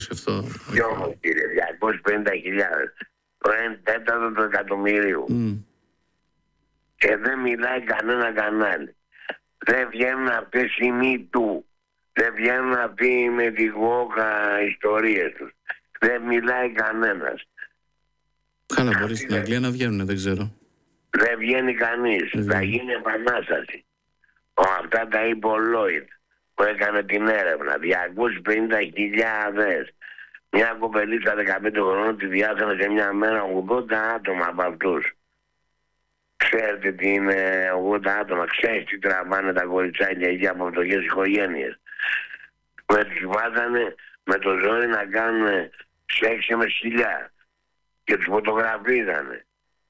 αυτό. Και όμως κύριε, 250.000, το 1/4 του εκατομμυρίου. Και δεν μιλάει κανένα κανάλι. Δεν βγαίνουν αυτές οι μύτου. Δεν βγαίνουν αυτοί με τη γόχα ιστορίες τους. Δεν μιλάει κανένας. Καλά, μπορεί στην Αγγλία να βγαίνουν, δεν ξέρω. Δεν βγαίνει κανείς. Θα γίνει επανάσταση. Αυτά τα είπε ο Λόιντ που έκανε την έρευνα. 250.000. Μια κοπελίτσα 15 χρονών τη διάθανε σε μια μέρα 80 άτομα από αυτούς. Ξέρετε τι είναι 80 άτομα. Ξέρεις τι τραβάνε τα κοριτσάκια εκεί από φτωχές οικογένειες. Με τους βάζανε με το ζόρι να κάνουν σεξ με σκυλιά. Και τους φωτογραφίζανε.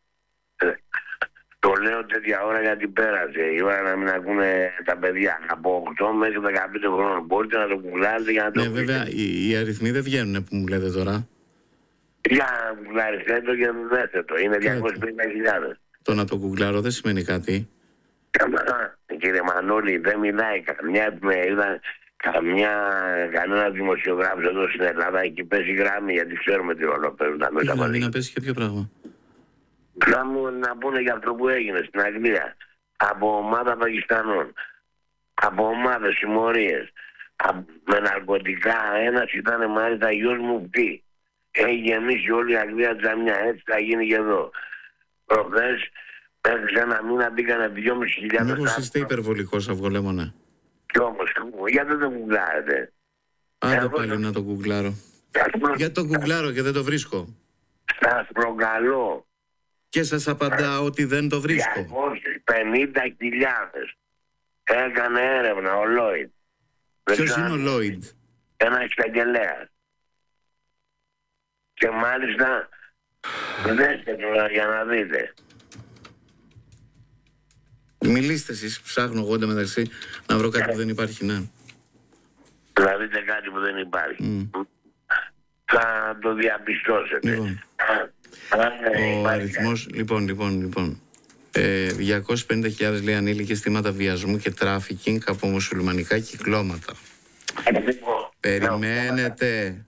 Το λέω τέτοια ώρα γιατί πέρασε. Η ώρα να μην ακούνε τα παιδιά. Από 8 μέχρι 15 χρόνων. Μπορείτε να το κουκλάρετε για να το πείτε. Βέβαια, οι αριθμοί δεν βγαίνουν που μου λέτε τώρα. Για να κουκλάριστε το και να δέστε το. Είναι 250.000. Το να το κουκλάρω δεν σημαίνει κάτι. Κύριε Μανώλη, δεν μιλάει καμιά εφημερίδα, κανένα δημοσιογράφος εδώ στην Ελλάδα. Εκεί πέσει γράμμη γιατί ξέρουμε τι ρόλο παίζουν τα μέσα μας. Να πέσει και ποιο πράγμα. Να πούνε για αυτό που έγινε στην Αγγλία. Από ομάδα Πακιστανών. Από ομάδες συμμορίες. Με ναρκωτικά. Ένας ήταν μάλιστα γιος μου πτή. Έχει γεμίσει όλη η Αγγλία τζαμιά. Έτσι θα γίνει και εδώ. Προχθές μέχρι σε ένα μήνα μπήκανε 2.500. Μήπως είστε υπερβολικός, Αυγολέμονα. Κι όμως, γιατί δεν το κουκλάρετε. Άντε πάλι να το κουκλάρω. Γιατί το κουκλάρω και δεν το βρίσκω. Σας προκαλώ. Και σας απαντάω ότι δεν το βρίσκω. 250.000. Έκανε έρευνα ο Λόιντ. Ποιος είναι ο Λόιντ? Ένας εισαγγελέας. Και μάλιστα δέστε τώρα για να δείτε. Μιλήστε εσείς, ψάχνω εγώ μεταξύ να βρω κάτι που δεν υπάρχει, ναι. Να δείτε κάτι που δεν υπάρχει. Θα το διαπιστώσετε. Λοιπόν. Ο αριθμός, λοιπόν. 250.000 λέει ανήλικες θύματα βιασμού και τράφικινγκ από μουσουλμανικά κυκλώματα. Περιμένετε.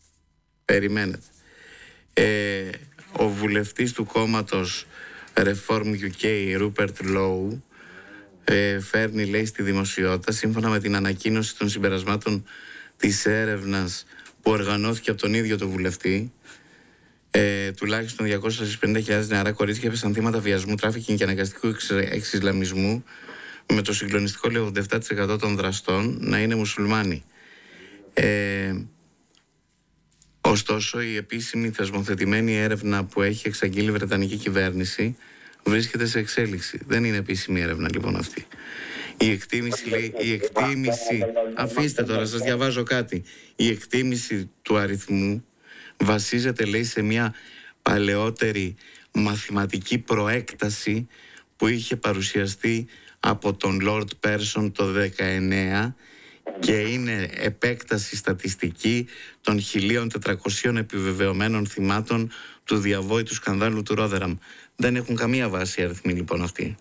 Ο βουλευτής του κόμματος Reform UK, Rupert Lowe, φέρνει, λέει, στη δημοσιότητα, σύμφωνα με την ανακοίνωση των συμπερασμάτων της έρευνας που οργανώθηκε από τον ίδιο τον βουλευτή, τουλάχιστον 250.000 νεαρά κορίτσια έπεσαν θύματα βιασμού, τράφικινγκ και αναγκαστικού εξισλαμισμού, με το συγκλονιστικό 87% των δραστών να είναι μουσουλμάνοι. Ωστόσο, η επίσημη θεσμοθετημένη έρευνα που έχει εξαγγείλει η Βρετανική κυβέρνηση βρίσκεται σε εξέλιξη. Δεν είναι επίσημη έρευνα, λοιπόν, αυτή. Η εκτίμηση, λέει, αφήστε τώρα, σας διαβάζω κάτι. Η εκτίμηση του αριθμού βασίζεται, λέει, σε μια παλαιότερη μαθηματική προέκταση που είχε παρουσιαστεί από τον Lord Persson το 19 και είναι επέκταση στατιστική των 1.400 επιβεβαιωμένων θυμάτων του διαβόητου σκανδάλου του Ρόδεραμ. Δεν έχουν καμία βάση αριθμοί, λοιπόν, αυτοί.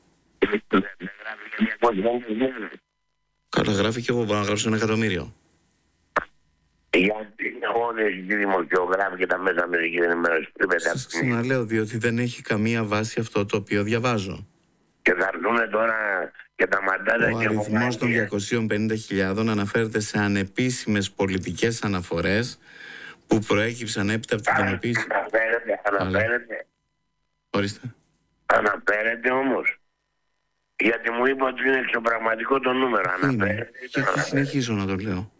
Καλά, γράφει και εγώ μπορώ να γράψω 1 εκατομμύριο. Γιατί όλες οι δημοσιογράφοι και τα μέσα μαζικής ενημέρωσης σας ξαναλέω, διότι δεν έχει καμία βάση αυτό το οποίο διαβάζω. Και θα έρθουν τώρα και τα μαντάτα. Ο αριθμός των 250.000 αναφέρεται σε ανεπίσημες πολιτικές αναφορές που προέκυψαν έπειτα από την κοινοποίηση. Αναφέρεται. Ορίστε. Αναφέρεται όμως. Γιατί μου είπα ότι είναι εξωπραγματικό το νούμερο. Αναφέρεται. Και θα συνεχίζω να το λέω.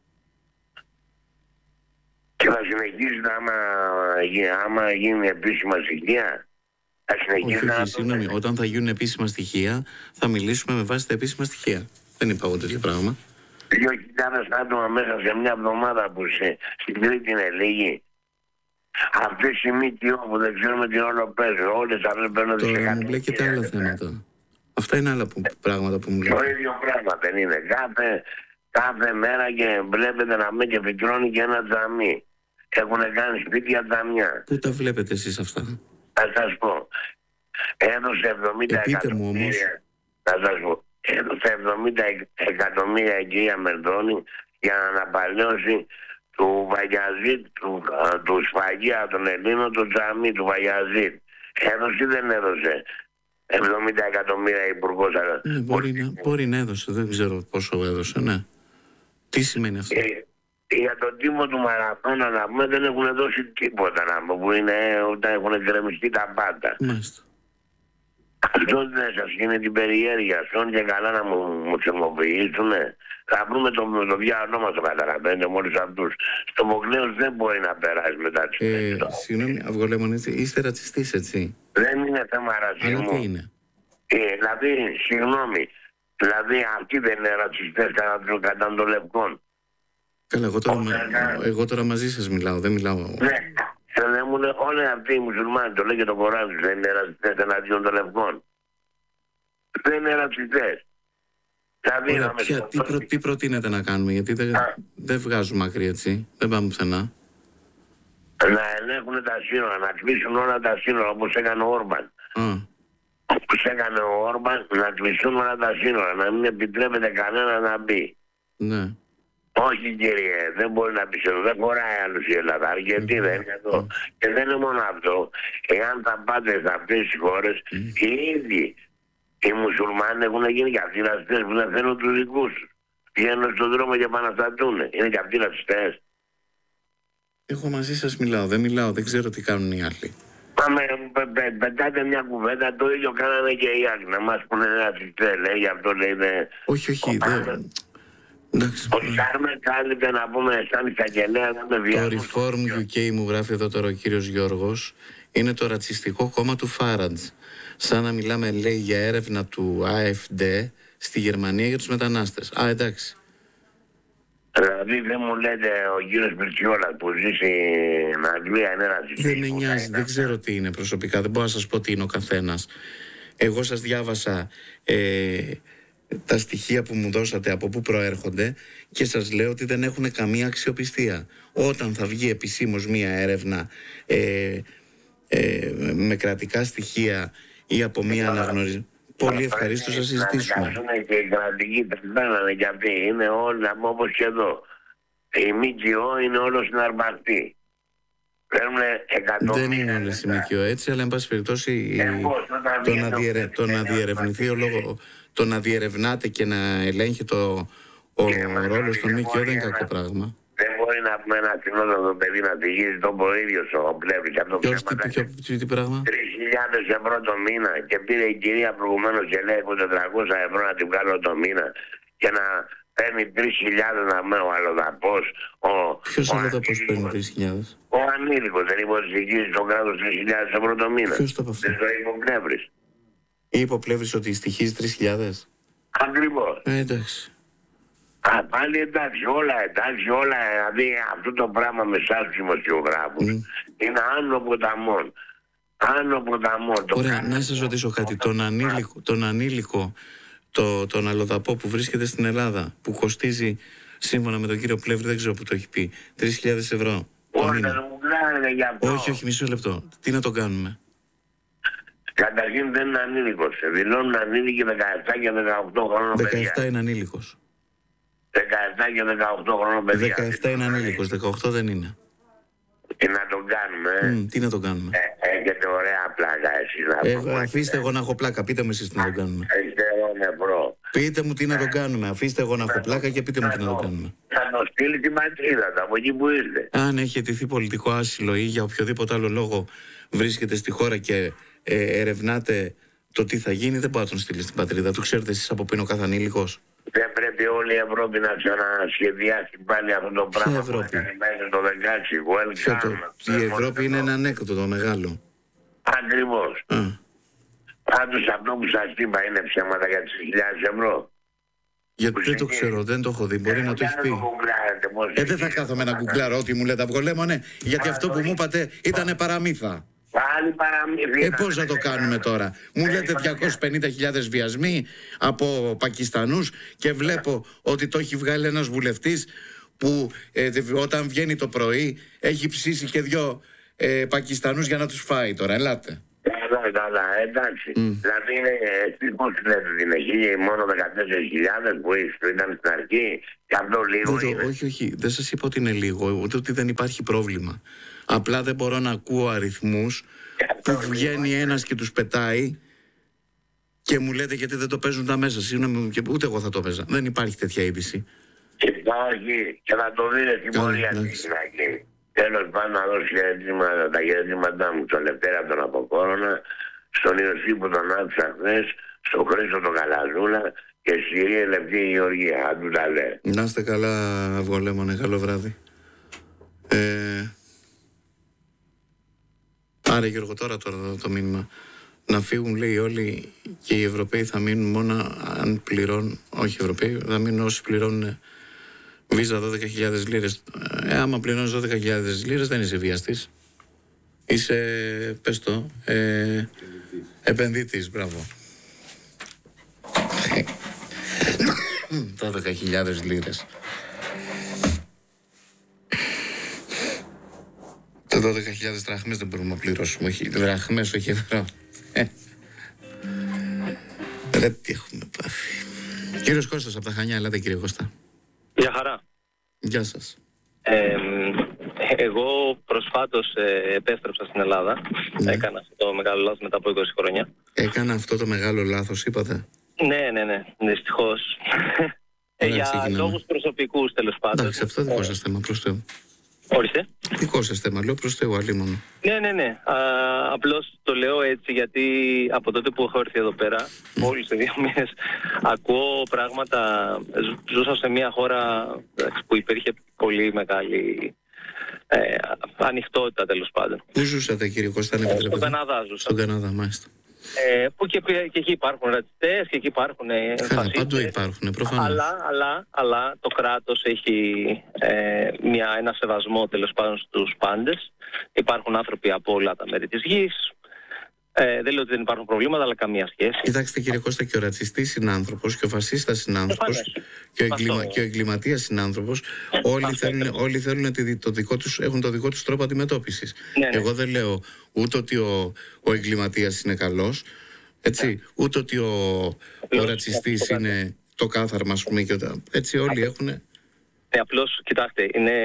Και θα συνεχίσει άμα γίνει επίσημα στοιχεία. Όχι, συγγνώμη. Όταν θα γίνουν επίσημα στοιχεία, θα μιλήσουμε με βάση τα επίσημα στοιχεία. Δεν είπα εγώ τέτοιο πράγμα. 2.000 άτομα μέσα σε μια εβδομάδα που στην Τρίτη είναι λίγοι. Αυτές οι ΜΚΟ που δεν ξέρουμε τι όλο παίζουν, όλες αυτές παίρνουν τις εκατομμύρια. Τώρα μου μπλέκετε άλλα θέματα. Αυτά είναι άλλα πράγματα που μου λέτε. Το ίδιο πράγμα δεν είναι. Κάθε μέρα και βλέπετε να μην και φυτρώνει και ένα τζαμί. Έχουν κάνει σπίτια τζαμιά. Πού τα βλέπετε εσείς αυτά? Θα σας πω. Έδωσε 70 εκατομμύρια. Θα σας πω. Έδωσε 70 εκατομμύρια η κυρία Μερδόνη για να αναπαλαιώσει του Βαγιαζίτ, του Σφαγεία των Ελλήνων, το τζαμί του Βαγιαζίτ. Έδωσε ή δεν έδωσε 70 εκατομμύρια υπουργός? Μπορεί να έδωσε, δεν ξέρω πόσο έδωσε, ναι. Τι σημαίνει αυτό? Για τον τύπο του Μαραθώνα να πούμε δεν έχουν δώσει τίποτα να πούμε, που είναι όταν έχουν γκρεμιστεί τα πάντα. Μάλιστα. Αυτό δεν σας γίνει την περιέργεια, αυτόν και καλά να μου ξεμοποιήσουν. Θα βρούμε το διάολό μας, το καταλαβαίνετε, μόλις αυτούς. Στο Μοκλέος δεν μπορεί να περάσει μετά τις συγγνώμη, Αυγολέμονη, είστε ρατσιστής, έτσι? Δεν είναι θέμα ρατσισμού. Αλλά τι είναι? Δηλαδή, συγγνώμη, δηλαδή αυτοί δεν είναι ρατσιστές κατά των λευκών? Καλά, εγώ τώρα μαζί σας μιλάω, δεν μιλάω. Ναι, δεν μου λένε όλοι αυτοί οι μουσουλμάνοι, το λέει και το Κοράνι, δεν είναι ρατσιστές εναντίον των λευκών. Δεν είναι ρατσιστές. Ωραία, τι προτείνετε να κάνουμε, γιατί δεν βγάζουμε άκρη, έτσι, δεν πάμε πουθενά. Να ελέγχουν τα σύνορα, να κλείσουν όλα τα σύνορα όπως έκανε ο Όρμπαν. Όπως έκανε ο Όρμπαν, να κλείσουν όλα τα σύνορα, να μην επιτρέπεται κανένα να μπει. Ναι. Όχι κύριε, δεν μπορεί να πει εδώ, δεν χωράει άλλους η Ελλάδα, αρκετοί δεν είναι εδώ. Και δεν είναι μόνο αυτό, εάν θα πάτε σε αυτές τις χώρες, οι ίδιοι οι μουσουλμάνοι έχουν γίνει και αυτοί ρατσιστές που δεν θέλουν τους δικούς τους. Βγαίνουν στον δρόμο και επαναστατούν. Είναι και αυτοί ρατσιστές. Εγώ μαζί σας μιλάω, δεν ξέρω τι κάνουν οι άλλοι. Πετάτε μια κουβέντα, το ίδιο κάνανε και οι άλλοι. Να μας πούνε ρατσιστές, λέει, γι' αυτό λέει. Όχι, Ο Σάρμερ κάλυπτε να πούμε σαν εισαγγελέα να με βιάσουν. Το Reform UK μου γράφει εδώ τώρα ο κύριος Γιώργος, είναι το ρατσιστικό κόμμα του Φάραντζ. Σαν να μιλάμε, λέει, για έρευνα του AfD στη Γερμανία για τους μετανάστες. Εντάξει. Δηλαδή δεν μου λέτε ο κύριος Μπριτσιόλας που ζει στην Αγγλία είναι ρατσιστικός? Δεν με νοιάζει, δεν ξέρω τι είναι προσωπικά, δεν μπορώ να σας πω τι είναι ο καθένας. Εγώ σας διάβασα τα στοιχεία που μου δώσατε από πού προέρχονται και σας λέω ότι δεν έχουν καμία αξιοπιστία. Όταν θα βγει επισήμως μία έρευνα με κρατικά στοιχεία ή από μία αναγνώριση, πολύ ευχαρίστως να συζητήσουμε. Και οι κρατικοί τρυπαίνανε και αυτοί, είναι όλοι όπως και εδώ. Η ΜΚΟ είναι όλο συναρπαστή. Δεν είναι όλες οι ΜΚΟ έτσι, αλλά εν πάση περιπτώσει το να διερευνηθεί ο λόγο, το να διερευνάτε και να ελέγχει ο ρόλος των ΜΚΟ δεν είναι κακό πράγμα. Δεν μπορεί να πούμε ένα κοινότατο παιδί να πηγαίνει τον ίδιο ο Πλεύρης. Τι πράγμα? 3.000 ευρώ το μήνα και πήρε η κυρία προηγουμένως και λέει έχω 400 ευρώ να την βγάλω το μήνα και να παίρνει 3.000 να μένει ο αλλοδαπός. Ποιος αλλοδαπός παίρνει 3.000? Ο ανήλικος δεν υποστηρίζει το κράτος 3.000 ευρώ το μήνα. Ποιος το είπε αυτό? Δεν το είπε ο Πλεύρης. Είπε ο Πλεύρης ότι στοιχίζει 3.000? Ακριβώς. Εντάξει. Πάλι εντάξει, όλα, δηλαδή αυτό το πράγμα με εσάς τους δημοσιογράφους είναι άνω ποταμών. Άνω ποταμών. Ωραία, να σας ρωτήσω κάτι. Τον ανήλικο, τον αλλοδαπό που βρίσκεται στην Ελλάδα, που κοστίζει, σύμφωνα με τον κύριο Πλεύρη, δεν ξέρω που το έχει πει, 3.000 ευρώ. Όχι, μισό λεπτό. Τι να το κάνουμε? Καταρχήν δεν είναι ανήλικος. Δηλώνουν ανήλικοι 17 και 18 χρόνων παιδιά. 17 είναι ανήλικος. 17 και 18 χρόνων παιδιά. 17 είναι ανήλικος, 18 δεν είναι. Τι να τον κάνουμε? Τι να τον κάνουμε? Έχετε ωραία πλάκα εσείς να αφήστε εγώ να έχω πλάκα, πείτε μου εσείς τι να τον κάνουμε. Πείτε μου τι να τον κάνουμε, αφήστε εγώ να έχω πλάκα και πείτε μου τι να τον κάνουμε. Θα το στείλει τη πατρίδα του, από εκεί που είστε. Αν έχει αιτηθεί πολιτικό άσυλο ή για οποιοδήποτε άλλο λόγο βρίσκεται στη χώρα και ερευνάτε το τι θα γίνει, δεν μπορεί να τον στείλει στην πατρίδα του. Ξέρετε εσείς από πού είναι ο κάθε ανήλικος? Δεν πρέπει όλη η Ευρώπη να ξανασχεδιάσει πάλι αυτό το πράγμα που έκανε το 16. Η Ευρώπη είναι ένα ανέκδοτο μεγάλο. Ακριβώς. Πάντως αυτό που σας είπα είναι ψέματα για τις 1.000 ευρώ. Γιατί δεν το ξέρω, δεν το έχω δει. Μπορεί να το έχει πει. Δεν θα κάθομαι να γκουγκλάρω ό,τι μου λέτε, Αυγολέμονε, γιατί αυτό που μου είπατε ήταν παραμύθα. Πάλι παραμύθα. Πώς θα το κάνουμε τώρα? Μου λέτε 250.000 βιασμοί από Πακιστανούς και βλέπω ότι το έχει βγάλει ένας βουλευτής που όταν βγαίνει το πρωί έχει ψήσει και 2 Πακιστανούς για να τους φάει τώρα. Ελάτε. Καλά, εντάξει. Δηλαδή, εσείς πώς λέτε την έχει μόνο 14.000 που ήταν στην αρχή και αυτό λίγο είναι. Όχι. Δεν σας είπα ότι είναι λίγο, ούτε ότι δεν υπάρχει πρόβλημα. Απλά δεν μπορώ να ακούω αριθμούς που βγαίνει ένας και τους πετάει και μου λέτε γιατί δεν το παίζουν τα μέσα. Συγγνώμη, και ούτε εγώ θα το παίζα. Δεν υπάρχει τέτοια είδηση. Υπάρχει και θα το δείτε στην πορεία τι να γίνει. Τέλος πάντων, να δώσω τα χαιρετήματά μου στον Λευτέρα τον Αποκόρονα, στον Ιωσή που τον άκουσα χθες, στον Χρήστο τον Καλαζούλα και στη κυρία Λευτή Γεωργία. Αν του τα λέει. Να είστε καλά, Αυγολέμονε. Καλό βράδυ. Άρα, Γιώργο, τώρα το μήνυμα. Να φύγουν, λέει, όλοι και οι Ευρωπαίοι θα μείνουν μόνο αν πληρώνουν. Όχι οι Ευρωπαίοι, θα μείνουν όσοι πληρώνουν βίζα 12.000 λίρες. Άμα πληρώνεις 12.000 λίρες δεν είσαι βιαστής. Είσαι, πες το, επενδυτής. Μπράβο. 12.000 λίρες. Το 12.000 δραχμές δεν μπορούμε να πληρώσουμε. Όχι δραχμές, όχι ευρώ. Ρε τι έχουμε πάθει. Κύριος Κώστας από τα Χανιά, ελάτε κύριε Κώστα. Γεια χαρά. Γεια σας. Εγώ προσφάτως επέστρεψα στην Ελλάδα. Ναι. Έκανα αυτό το μεγάλο λάθος μετά από 20 χρόνια. Έκανα αυτό το μεγάλο λάθος, είπατε? Ναι. Δυστυχώς. Για λόγους προσωπικούς, τέλος πάντων. Εντάξει, αυτό δικό σας θέμα, προς Θεού. Ορίστε. Δικό σας θέμα, λέω προς Θεού, αλίμονο. Ναι. Απλώς το λέω έτσι γιατί από τότε που έχω έρθει εδώ πέρα, μόλις σε 2 μήνες, ακούω πράγματα. Ζούσα σε μια χώρα που υπήρχε πολύ μεγάλη ανοιχτότητα, τέλος πάντων. Πού ζούσατε, κύριε Κώστα? Στον Καναδά ζούσα. Στον Καναδά, μάλιστα. Που και εκεί υπάρχουν ρατσιστές και εκεί υπάρχουν φασίστες. Παντού υπάρχουν, προφανώς. Αλλά το κράτος έχει ένα σεβασμό, τέλος πάντων, στους πάντες. Υπάρχουν άνθρωποι από όλα τα μέρη της γης. Δεν λέω ότι δεν υπάρχουν προβλήματα, αλλά καμία σχέση. Κοιτάξτε, κύριε Κώστα, και ο ρατσιστής συνάνθρωπος και ο φασίστας συνάνθρωπος και ο εγκληματίας συνάνθρωπος, όλοι θέλουν έχουν το δικό τους τρόπο αντιμετώπισης. Ναι. Εγώ δεν λέω ούτε ότι ο εγκληματίας είναι καλός, έτσι, ούτε ότι ο ρατσιστής είναι το κάθαρμα, ας πούμε, έτσι όλοι έχουν. Απλώς, κοιτάξτε,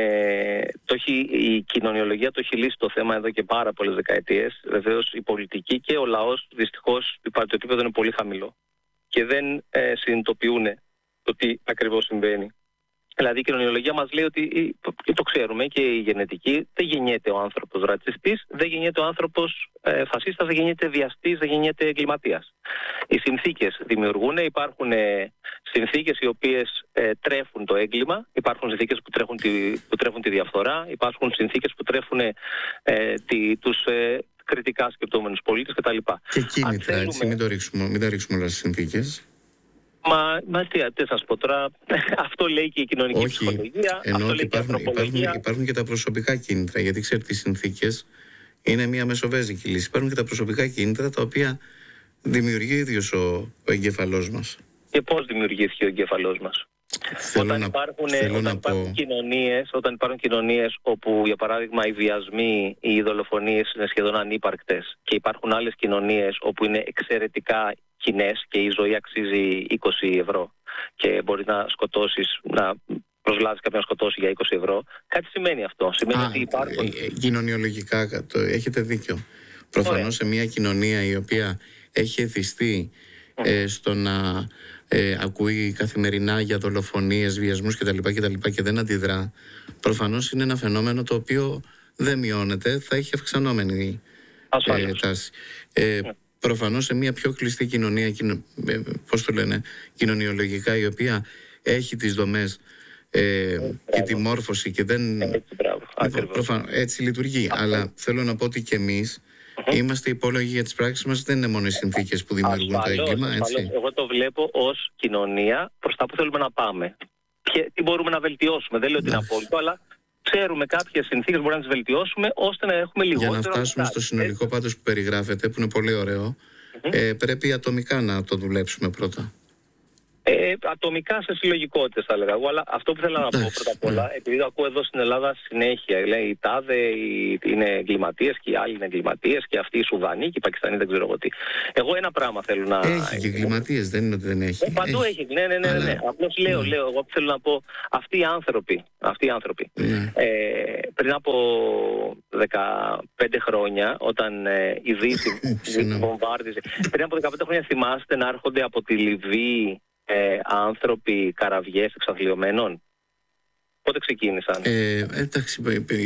η κοινωνιολογία το έχει λύσει το θέμα εδώ και πάρα πολλές δεκαετίες. Βεβαίως η πολιτική και ο λαός, δυστυχώς, το επίπεδο είναι πολύ χαμηλό και δεν συνειδητοποιούν το τι ακριβώς συμβαίνει. Δηλαδή η κοινωνιολογία μας λέει ότι, το ξέρουμε, και η γενετική, δεν γεννιέται ο άνθρωπος ρατσιστής, δεν γεννιέται ο άνθρωπος φασίστας, δεν γεννιέται βιαστής, δεν γεννιέται εγκληματίας. Οι συνθήκες δημιουργούν, υπάρχουν συνθήκες οι οποίες τρέφουν το έγκλημα, υπάρχουν συνθήκες που τρέφουν τη διαφθορά, υπάρχουν συνθήκες που τρέφουν τους κριτικά σκεπτόμενους πολίτες κτλ. Και κίνητρα, έτσι, μην τα ρίξουμε όλα στις συνθήκες. Μα τι σας πω τώρα, αυτό λέει και η κοινωνική ψυχολογία, αυτό λέει και η ανθρωπολογία. Υπάρχουν και τα προσωπικά κίνητρα, γιατί ξέρετε, οι συνθήκες είναι μια μεσοβέζικη λύση. Υπάρχουν και τα προσωπικά κίνητρα τα οποία δημιουργεί ίδιος ο εγκέφαλός μας. Και πώς δημιουργήθηκε ο εγκέφαλός μας? Όταν υπάρχουν κοινωνίες όπου, για παράδειγμα, οι βιασμοί, οι δολοφονίες είναι σχεδόν ανύπαρκτες και υπάρχουν άλλες κοινωνίες όπου είναι εξαιρετικά κοινές και η ζωή αξίζει 20 ευρώ και μπορεί να σκοτώσεις, να προσλάβεις κάποιον να σκοτώσει για 20 ευρώ, κάτι σημαίνει αυτό. Σημαίνει ότι υπάρχουν. Κοινωνιολογικά έχετε δίκιο. Προφανώς σε μια κοινωνία η οποία έχει εθιστεί στο να ακούει καθημερινά για δολοφονίες, βιασμούς κτλ. Και δεν αντιδρά, προφανώς είναι ένα φαινόμενο το οποίο δεν μειώνεται, θα έχει αυξανόμενη τάση. Προφανώς σε μια πιο κλειστή κοινωνία, κοινωνιολογικά, η οποία έχει τις δομές και τη μόρφωση και δεν. Έτσι λειτουργεί. Αλλά θέλω να πω ότι και εμείς είμαστε υπόλογοι για τις πράξεις μας, δεν είναι μόνο οι συνθήκες που δημιουργούν το έγκλημα. Έτσι. Εγώ το βλέπω ως κοινωνία προς τα που θέλουμε να πάμε. Και τι μπορούμε να βελτιώσουμε. Δεν λέω ότι είναι απόλυτο, αλλά ξέρουμε κάποιες συνθήκες μπορούμε να τις βελτιώσουμε ώστε να έχουμε λιγότερο. Για να φτάσουμε στο συνολικό πάντως που περιγράφεται, που είναι πολύ ωραίο, πρέπει ατομικά να το δουλέψουμε πρώτα. Ατομικά σε συλλογικότητες θα έλεγα εγώ, αλλά αυτό που θέλω να πω πρώτα απ' όλα, επειδή το ακούω εδώ στην Ελλάδα συνέχεια, λέει οι τάδε είναι εγκληματίες και οι άλλοι είναι εγκληματίες και αυτοί οι Σουδανοί και οι Πακιστανοί δεν ξέρω εγώ τι. Εγώ ένα πράγμα θέλω να... Έχει και εγκληματίες, δεν είναι ότι δεν έχει. Παντού έχει, ναι. Απλώς λέω, εγώ θέλω να πω, αυτοί οι άνθρωποι πριν από 15 χρόνια, όταν η Δύση βομβάρδιζε, πριν από 15 χρόνια θυμάστε να έρχονται από τη Λιβύη άνθρωποι, καραβιές εξαθλιωμένων? Πότε ξεκίνησαν? Εντάξει,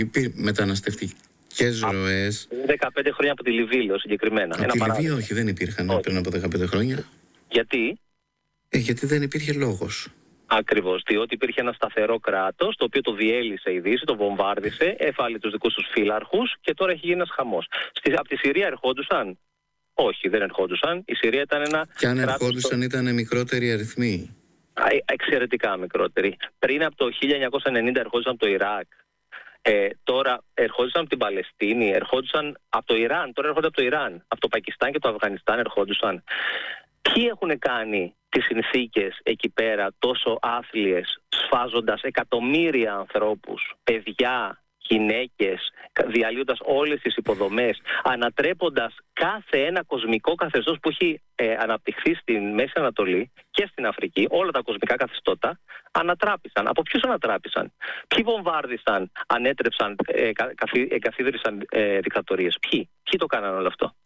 μεταναστευτικές ροές. 15 χρόνια από τη Λιβύη, λέω συγκεκριμένα. Από τη Λιβύη όχι, δεν υπήρχαν πριν από 15 χρόνια. Γιατί? Γιατί δεν υπήρχε λόγος. Ακριβώς, διότι υπήρχε ένα σταθερό κράτος, το οποίο το διέλυσε η Δύση, το βομβάρδισε, έφαλε τους δικούς τους φύλαρχους και τώρα έχει γίνει ένας χαμός. Από τη Συρία ερχόντουσαν? Όχι, δεν ερχόντουσαν. Η Συρία ήταν ένα... Και αν ερχόντουσαν ήταν μικρότεροι αριθμοί. Εξαιρετικά μικρότεροι. Πριν από το 1990 ερχόντουσαν από το Ιράκ. Τώρα ερχόντουσαν από την Παλαιστίνη, ερχόντουσαν από το Ιράν, τώρα έρχονται από το Ιράν. Από το Πακιστάν και το Αφγανιστάν ερχόντουσαν. Ποιοι έχουν κάνει τις συνθήκες εκεί πέρα τόσο άθλιες, σφάζοντας εκατομμύρια ανθρώπους, παιδιά, γυναίκες, διαλύοντας όλες τις υποδομές, ανατρέποντας κάθε ένα κοσμικό καθεστώς που έχει αναπτυχθεί στην Μέση Ανατολή και στην Αφρική, όλα τα κοσμικά καθεστώτα ανατράπησαν. Από ποιους ανατράπησαν? Ποιοι βομβάρδισαν, ανέτρεψαν, εγκαθίδρυσαν δικτατορίες? Ποιοι το κάνανε όλο αυτό?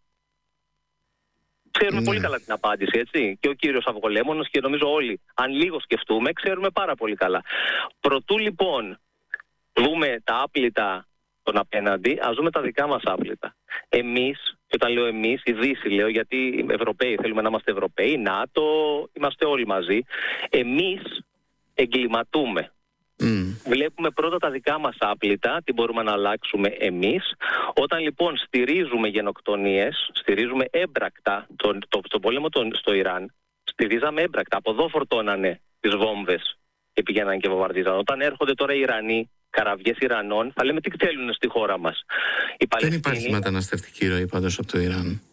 Ξέρουμε πολύ καλά την απάντηση, έτσι. Και ο κύριος Αυγολέμονος και νομίζω όλοι, αν λίγο σκεφτούμε, ξέρουμε πάρα πολύ καλά. Προτού λοιπόν δούμε τα άπλυτα των απέναντι, ας δούμε τα δικά μας άπλυτα. Εμείς, και όταν λέω εμείς, η Δύση λέω, γιατί οι Ευρωπαίοι θέλουμε να είμαστε Ευρωπαίοι, ΝΑΤΟ, είμαστε όλοι μαζί. Εμείς εγκληματούμε. Βλέπουμε πρώτα τα δικά μας άπλυτα, τι μπορούμε να αλλάξουμε εμείς. Όταν λοιπόν στηρίζουμε γενοκτονίες, στηρίζουμε έμπρακτα τον πόλεμο στο Ιράν, στηρίζαμε έμπρακτα. Από εδώ φορτώνανε τις βόμβες και πηγαίνανε και βομβαρδίζανε. Όταν έρχονται τώρα οι Ιρανοί, καραβιές Ιρανών, θα λέμε τι θέλουν στη χώρα μας. Δεν υπάρχει μεταναστευτική ροή πάντως από το Ιράν.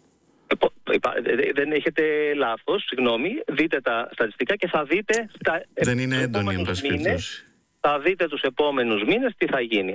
Δεν έχετε λάθος, συγγνώμη. Δείτε τα στατιστικά και θα δείτε... Δεν είναι έντονη, εν πάση περιπτώσει. Θα δείτε τους επόμενους μήνες τι θα γίνει.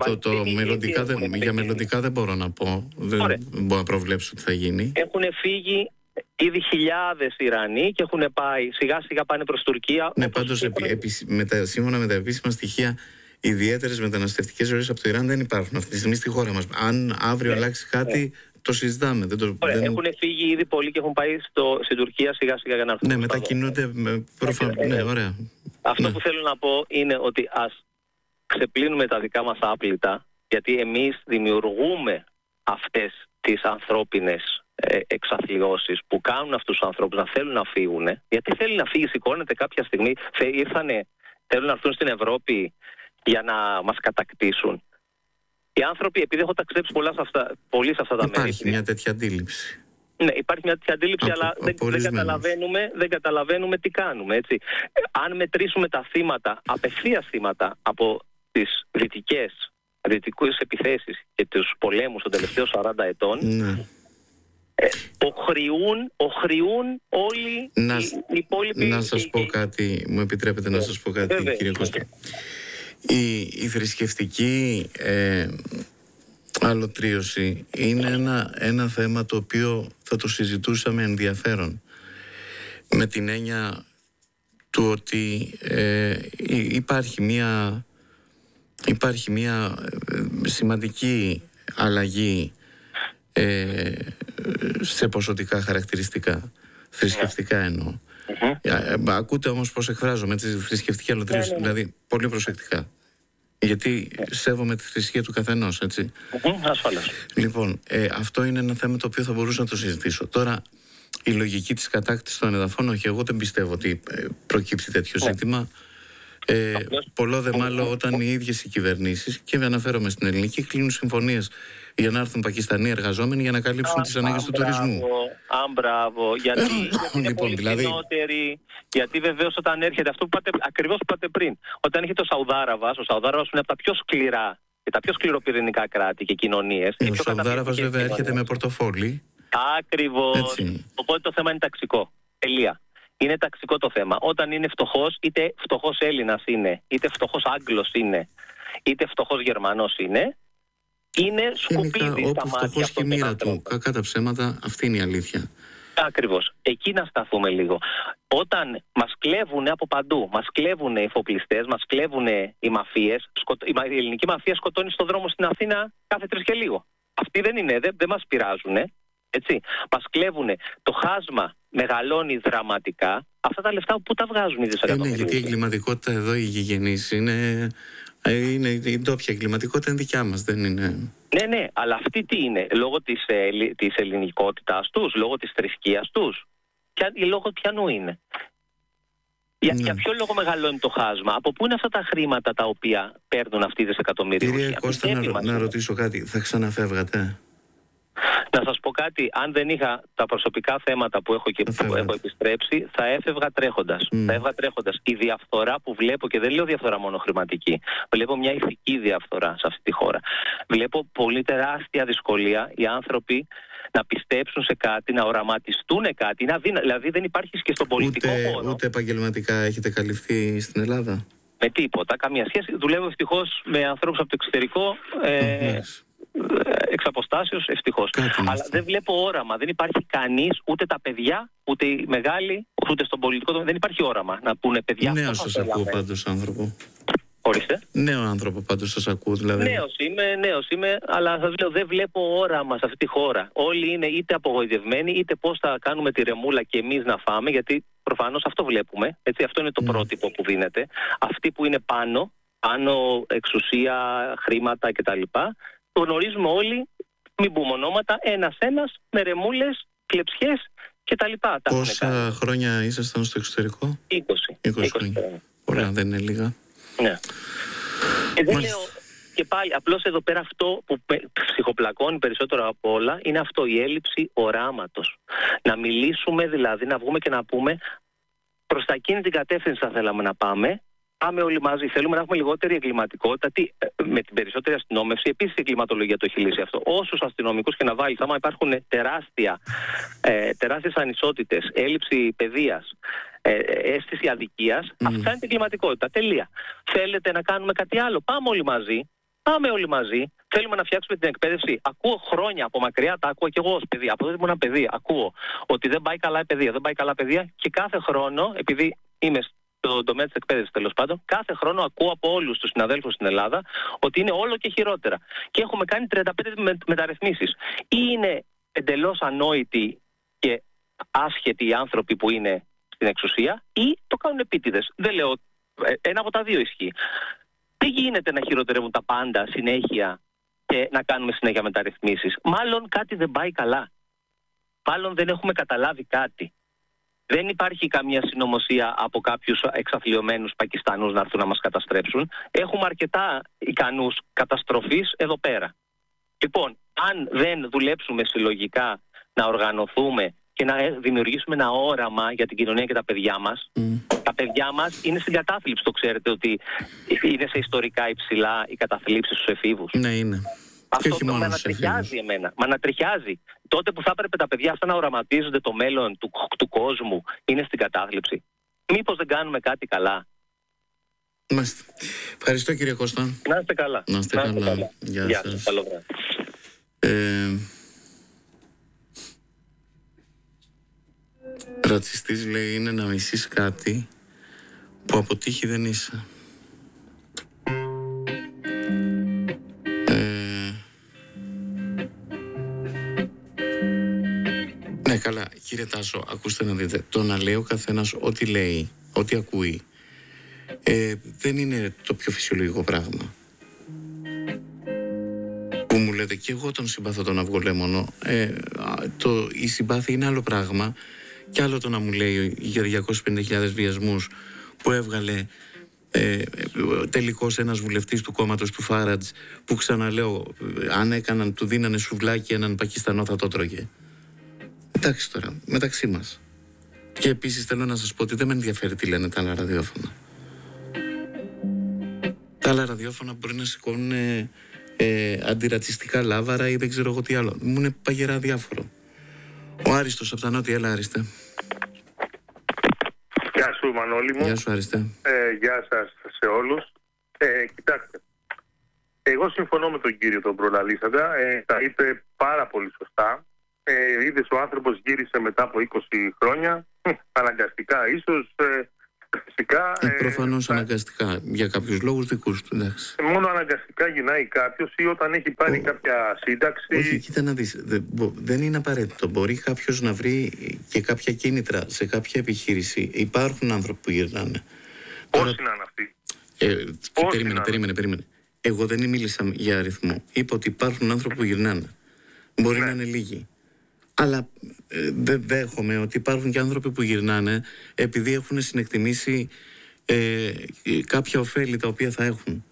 Για μελλοντικά δεν μπορώ να πω. Δεν μπορώ να προβλέψω τι θα γίνει. Έχουν φύγει ήδη χιλιάδες Ιρανοί και έχουν πάει, σιγά σιγά πάνε προς Τουρκία. Ναι, πάντως σύμφωνα με τα επίσημα στοιχεία, ιδιαίτερες μεταναστευτικές ροές από το Ιράν δεν υπάρχουν αυτή τη στιγμή στη χώρα μας. Αν αύριο αλλάξει κάτι, το συζητάμε. Έχουν φύγει ήδη πολλοί και έχουν πάει στην Τουρκία σιγά σιγά για να έρθουν. Ναι, μετακινούνται ναι, ωραία. Αυτό που θέλω να πω είναι ότι ας ξεπλύνουμε τα δικά μας άπλυτα, γιατί εμείς δημιουργούμε αυτές τις ανθρώπινες εξαθλιώσεις που κάνουν αυτούς τους ανθρώπους να θέλουν να φύγουν. Γιατί θέλει να φύγει, σηκώνεται κάποια στιγμή, θέλουν να έρθουν στην Ευρώπη για να μας κατακτήσουν. Οι άνθρωποι, επειδή έχω ταξιδέψει πολύ σε αυτά τα μέρη. Υπάρχει μια τέτοια αντίληψη. Ναι, υπάρχει μια τέτοια αντίληψη, αλλά δεν καταλαβαίνουμε τι κάνουμε, έτσι. Αν μετρήσουμε τα θύματα, απευθείας θύματα από τις δυτικές επιθέσεις και τους πολέμους των τελευταίων 40 ετών, οχρεούν όλοι οι υπόλοιποι... Να σας πω κάτι, μου επιτρέπετε να σας πω κάτι, κύριε Κώστα. Η θρησκευτική αλωτρίωση είναι ένα θέμα το οποίο θα το συζητούσαμε ενδιαφέρον, με την έννοια του ότι υπάρχει μια σημαντική αλλαγή σε ποσοτικά χαρακτηριστικά, θρησκευτικά εννοώ. Ακούτε όμως πως εκφράζομαι, τη θρησκευτική αλωτρίωση, δηλαδή πολύ προσεκτικά. Γιατί σέβομαι τη θρησκεία του καθενός, έτσι. Ασφαλώς. Λοιπόν, αυτό είναι ένα θέμα το οποίο θα μπορούσα να το συζητήσω. Τώρα, η λογική της κατάκτησης των εδαφών, όχι, εγώ δεν πιστεύω ότι προκύψει τέτοιο ζήτημα. Πολλό δε μάλλον όταν οι ίδιες οι κυβερνήσεις, και αναφέρομαι στην ελληνική, κλείνουν συμφωνίες για να έρθουν Πακιστανοί εργαζόμενοι για να καλύψουν τις ανάγκες του τουρισμού. Μπράβο. Γιατί είναι πολύ φθηνότεροι. Γιατί βεβαίως όταν έρχεται αυτό που ακριβώς που είπατε πριν, όταν έρχεται ο Σαουδάραβας είναι από τα πιο σκληρά και τα πιο σκληροπυρηνικά κράτη και κοινωνίες. Ο Σαουδάραβας βέβαια έρχεται με πορτοφόλι. Ακριβώς. Οπότε το θέμα είναι ταξικό. Τελεία. Είναι ταξικό το θέμα. Όταν είναι φτωχός, είτε φτωχός Έλληνας είναι, είτε φτωχός Άγγλος είναι, είτε φτωχός Γερμανός είναι σκουπίδι στα μάτια. Φτωχός και η μοίρα του. Κακά τα ψέματα, αυτή είναι η αλήθεια. Ακριβώς. Εκεί να σταθούμε λίγο. Όταν μας κλέβουν από παντού, μας κλέβουν οι εφοπλιστές, μας κλέβουν οι μαφίες, η ελληνική μαφία σκοτώνει στον δρόμο στην Αθήνα κάθε 3 και λίγο. Αυτοί δεν είναι, δεν μας πειράζουν. Έτσι. Μας κλέβουν. Το χάσμα μεγαλώνει δραματικά. Αυτά τα λεφτά που τα βγάζουν οι δισεκατομμύρια. Γιατί η εγκληματικότητα εδώ, οι γηγενείς, είναι η ντόπια εγκληματικότητα, είναι δικιά μας, δεν είναι. Ναι, αλλά αυτή τι είναι, λόγω της ελληνικότητάς τους, λόγω της θρησκείας τους, λόγω ποιανού είναι. Για ποιο λόγο μεγαλώνει το χάσμα, από πού είναι αυτά τα χρήματα τα οποία παίρνουν αυτοί οι δισεκατομμύρια. Κύριε Κώστα, να ρωτήσω κάτι, θα ξαναφεύγατε? Να σας πω κάτι, αν δεν είχα τα προσωπικά θέματα που έχω και που έχω επιστρέψει, θα έφευγα τρέχοντας. Θα έφευγα τρέχοντας. Η διαφθορά που βλέπω, και δεν λέω διαφθορά μόνο χρηματική, βλέπω μια ηθική διαφθορά σε αυτή τη χώρα. Βλέπω πολύ τεράστια δυσκολία οι άνθρωποι να πιστέψουν σε κάτι, να οραματιστούν κάτι. Δηλαδή δεν υπάρχει και στον πολιτικό χώρο. Ούτε επαγγελματικά έχετε καλυφθεί στην Ελλάδα? Με τίποτα, καμία σχέση. Δουλεύω ευτυχώς με ανθρώπους από το εξωτερικό. Εξ αποστάσεως, ευτυχώς. Αλλά δεν βλέπω όραμα. Δεν υπάρχει κανείς, ούτε τα παιδιά, ούτε οι μεγάλοι, ούτε στον πολιτικό τομέα. Δεν υπάρχει όραμα να πούνε παιδιά. Νέος σας ακούω πάντως άνθρωπο. Ορίστε. Νέο άνθρωπο πάντως σας ακούω, δηλαδή. Νέος είμαι, αλλά σας λέω δεν βλέπω όραμα σε αυτή τη χώρα. Όλοι είναι είτε απογοητευμένοι, είτε πώς θα κάνουμε τη ρεμούλα και εμείς να φάμε, γιατί προφανώς αυτό βλέπουμε. Έτσι, αυτό είναι το πρότυπο που δίνεται. Αυτοί που είναι πάνω εξουσία, χρήματα κτλ. Το γνωρίζουμε όλοι, μην πούμε ονόματα, ένας-ένας, με ρεμούλες, κλεψιές κτλ. Πόσα χρόνια ήσασταν στο εξωτερικό? 20 χρόνια. Ωραία, δεν είναι λίγα. Ναι. Δεν λέω, και πάλι, απλώς εδώ πέρα αυτό που ψυχοπλακώνει περισσότερο από όλα είναι αυτό, η έλλειψη οράματος. Να μιλήσουμε δηλαδή, να βγούμε και να πούμε προς τα εκείνη την κατεύθυνση θα θέλαμε να πάμε. Πάμε όλοι μαζί. Θέλουμε να έχουμε λιγότερη εγκληματικότητα. Με την περισσότερη αστυνόμευση, επίσης η εγκληματολογία το έχει λύσει αυτό. Όσους αστυνομικούς και να βάλει, άμα υπάρχουν τεράστιες ανισότητες, έλλειψη παιδείας, αίσθηση αδικίας, αυτά είναι την εγκληματικότητα. Τελεία. Θέλετε να κάνουμε κάτι άλλο? Πάμε όλοι μαζί. Θέλουμε να φτιάξουμε την εκπαίδευση. Ακούω χρόνια από μακριά, τα ακούω και εγώ ως παιδί. Από τότε που ήμουν παιδί, ακούω ότι δεν πάει καλά η παιδεία, και κάθε χρόνο, επειδή είμαι στον τομέα της εκπαίδευσης τέλος πάντων, κάθε χρόνο ακούω από όλους τους συναδέλφους στην Ελλάδα ότι είναι όλο και χειρότερα. Και έχουμε κάνει 35 μεταρρυθμίσεις. Ή είναι εντελώς ανόητοι και άσχετοι οι άνθρωποι που είναι στην εξουσία, ή το κάνουν επίτηδες. Δεν λέω, ένα από τα δύο ισχύει. Δεν γίνεται να χειροτερεύουν τα πάντα συνέχεια και να κάνουμε συνέχεια μεταρρυθμίσεις. Μάλλον κάτι δεν πάει καλά. Μάλλον δεν έχουμε καταλάβει κάτι. Δεν υπάρχει καμία συνωμοσία από κάποιους εξαθλιωμένους Πακιστανούς να έρθουν να μας καταστρέψουν. Έχουμε αρκετά ικανούς καταστροφής εδώ πέρα. Λοιπόν, αν δεν δουλέψουμε συλλογικά να οργανωθούμε και να δημιουργήσουμε ένα όραμα για την κοινωνία και τα παιδιά μας, τα παιδιά μας είναι στην κατάθλιψη. Το ξέρετε ότι είναι σε ιστορικά υψηλά οι καταθλίψεις στους εφήβους. Ναι, είναι. Αυτό το με ανατριχιάζει εμένα. Μα ανατριχιάζει. Τότε που θα έπρεπε τα παιδιά αυτά να οραματίζονται το μέλλον του κόσμου, είναι στην κατάθλιψη. Μήπως δεν κάνουμε κάτι καλά? Ευχαριστώ, κύριε Κώστα. Να είστε καλά. Να είστε καλά. Γεια σας. Καλό βράδυ. Ρατσιστής, λέει, είναι να μισείς κάτι που αποτύχει δεν είσαι. Ναι, καλά, κύριε Τάσο, ακούστε να δείτε. Το να λέει ο καθένας ό,τι λέει, ό,τι ακούει, δεν είναι το πιο φυσιολογικό πράγμα. Που μου λέτε, και εγώ τον συμπαθώ τον αυγολέμονο, η συμπάθεια είναι άλλο πράγμα, και άλλο το να μου λέει για 250.000 βιασμούς που έβγαλε τελικώς ένας βουλευτής του κόμματος του Φάρατζ, που ξαναλέω, αν του δίνανε σουβλάκι έναν Πακιστανό θα το τρώγε. Εντάξει τώρα, μεταξύ μας. Και επίσης θέλω να σας πω ότι δεν με ενδιαφέρει τι λένε τα άλλα ραδιόφωνα. Τα άλλα ραδιόφωνα μπορεί να σηκώνουν αντιρατσιστικά λάβαρα ή δεν ξέρω εγώ τι άλλο. Μου είναι παγερά διάφορο. Ο Άριστος από τα Νότια, έλα Άριστε. Μανώλη μου. Γεια σου, Αριστέ. Γεια σας σε όλους. Κοιτάξτε, εγώ συμφωνώ με τον κύριο τον προλαλήσαντα. Τα είπε πάρα πολύ σωστά. Είδες, ο άνθρωπος γύρισε μετά από 20 χρόνια, αναγκαστικά ίσως, φυσικά... Προφανώς αναγκαστικά, για κάποιους λόγους δικούς του, εντάξει. Μόνο αναγκαστικά γυρνάει κάποιος ή όταν έχει πάρει κάποια σύνταξη... Όχι, κοίτα να δεις, δεν είναι απαραίτητο. Μπορεί κάποιος να βρει και κάποια κίνητρα σε κάποια επιχείρηση. Υπάρχουν άνθρωποι που γυρνάνε. Πόσοι είναι αυτοί? Περίμενε. Εγώ δεν μίλησα για αριθμό. Είπα ότι υπάρχουν άνθρωποι που γυρνάνε. Μπορεί να είναι λίγοι. Αλλά δεν δέχομαι ότι υπάρχουν και άνθρωποι που γυρνάνε επειδή έχουν συνεκτιμήσει κάποια ωφέλη τα οποία θα έχουν.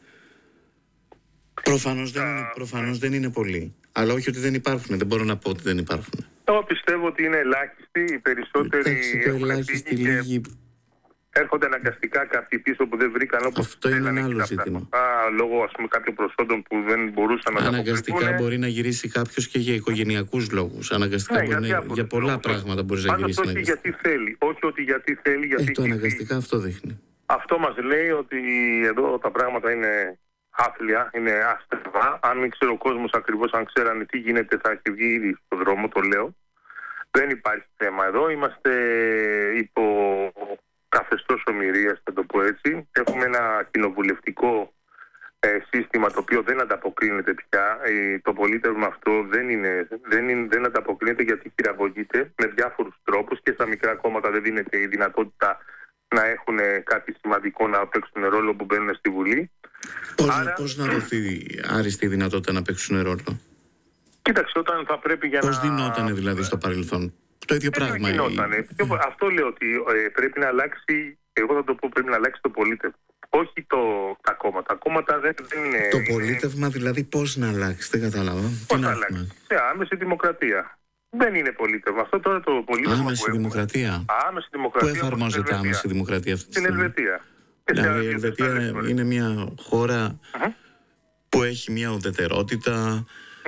Προφανώς δεν είναι πολλοί. Αλλά όχι ότι δεν υπάρχουν. Δεν μπορώ να πω ότι δεν υπάρχουν. Εγώ πιστεύω ότι είναι ελάχιστοι. Οι περισσότεροι έρχονται αναγκαστικά κάποιοι πίσω που δεν βρήκαν όπως αυτό είναι ένα άλλο ζήτημα. Λόγω κάποιων προσόντων που δεν μπορούσαν να τα αναγκαστικά μπορεί να γυρίσει κάποιος και για οικογενειακούς λόγους. Αναγκαστικά για πολλά πράγματα μπορεί να γυρίσει. Όχι γιατί θέλει. Όχι ότι γιατί θέλει. Γιατί το αναγκαστικά αυτό δείχνει. Αυτό μας λέει ότι εδώ τα πράγματα είναι άθλια, είναι άστρεβα. Αν δεν ξέρει ο κόσμος ακριβώς, αν ξέρανε τι γίνεται, θα έχει βγει ήδη στον δρόμο, το λέω. Δεν υπάρχει θέμα εδώ. Είμαστε υπό καθεστώς ομηρίας, θα το πω έτσι. Έχουμε ένα κοινοβουλευτικό σύστημα το οποίο δεν ανταποκρίνεται πια. Το πολίτευμα αυτό δεν ανταποκρίνεται γιατί χειραγωγείται με διάφορους τρόπους και στα μικρά κόμματα δεν δίνεται η δυνατότητα να έχουν κάτι σημαντικό να παίξουν ρόλο που μπαίνουν στη Βουλή. Πώς να δοθεί άριστη δυνατότητα να παίξουν ρόλο? Κοίταξε, όταν θα πρέπει για πώς δινότανε δηλαδή στο παρελθόν? Το ίδιο πράγμα. Αυτό λέω ότι πρέπει να αλλάξει, εγώ θα το πω, πρέπει να αλλάξει το πολίτευμα. Όχι τα κόμματα. Τα κόμματα δεν είναι... Το πολίτευμα δηλαδή πώς να αλλάξει? Δεν κατάλαβα. Πώς να αλλάξει? Σε άμεση δημοκρατία. Δεν είναι πολίτευμα. Αυτό τώρα το πολίτευμα. Άμεση δημοκρατία. Άμεση δημοκρατία. Πού εφαρμόζεται άμεση δημοκρατία αυτή τη στιγμή? Στην Ελβετία. Δηλαδή η Ελβετία είναι μια χώρα που έχει μια ουδετερότητα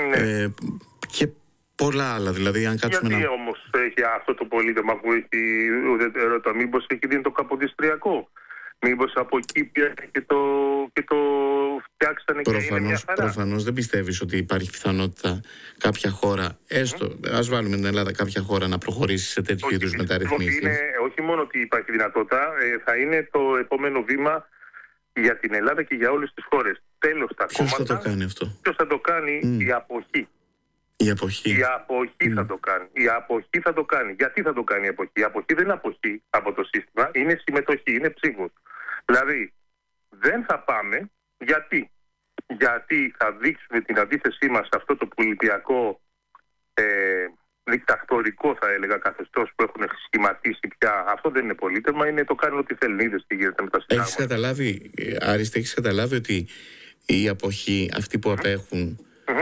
και πολλά άλλα. Δηλαδή, αν κάτσουμε γιατί όμως έχει αυτό το πολίτευμα που έχει ουδετερότητα? Μήπως έχει δίνει το καποδιστριακό? Μήπως από εκεί πια και το φτιάξανε και είναι μια χαρά? Προφανώς δεν πιστεύεις ότι υπάρχει πιθανότητα κάποια χώρα, έστω ας βάλουμε την Ελλάδα, κάποια χώρα να προχωρήσει σε τέτοιου είδους μεταρρυθμίσεις? Όχι μόνο ότι υπάρχει δυνατότητα, θα είναι το επόμενο βήμα για την Ελλάδα και για όλες τις χώρες. Τέλος τα κόμματα. Ποιος θα το κάνει αυτό? Ποιος θα το κάνει? Η αποχή. Η αποχή θα το κάνει. Η αποχή θα το κάνει. Γιατί θα το κάνει η αποχή? Η αποχή δεν είναι αποχή από το σύστημα, είναι συμμετοχή, είναι ψήφος. Δηλαδή, δεν θα πάμε. Γιατί? Γιατί θα δείξουμε την αντίθεσή μας σε αυτό το πολιτιακό δικτακτορικό, θα έλεγα, καθεστώς που έχουν σχηματίσει πια. Αυτό δεν είναι πολίτευμα, είναι το κάνουν ό,τι θέλουν. Είδες τι γίνεται με τα συντάγματα. Έχεις καταλάβει, Άριστη, ότι η αποχή, αυτοί που απέχουν,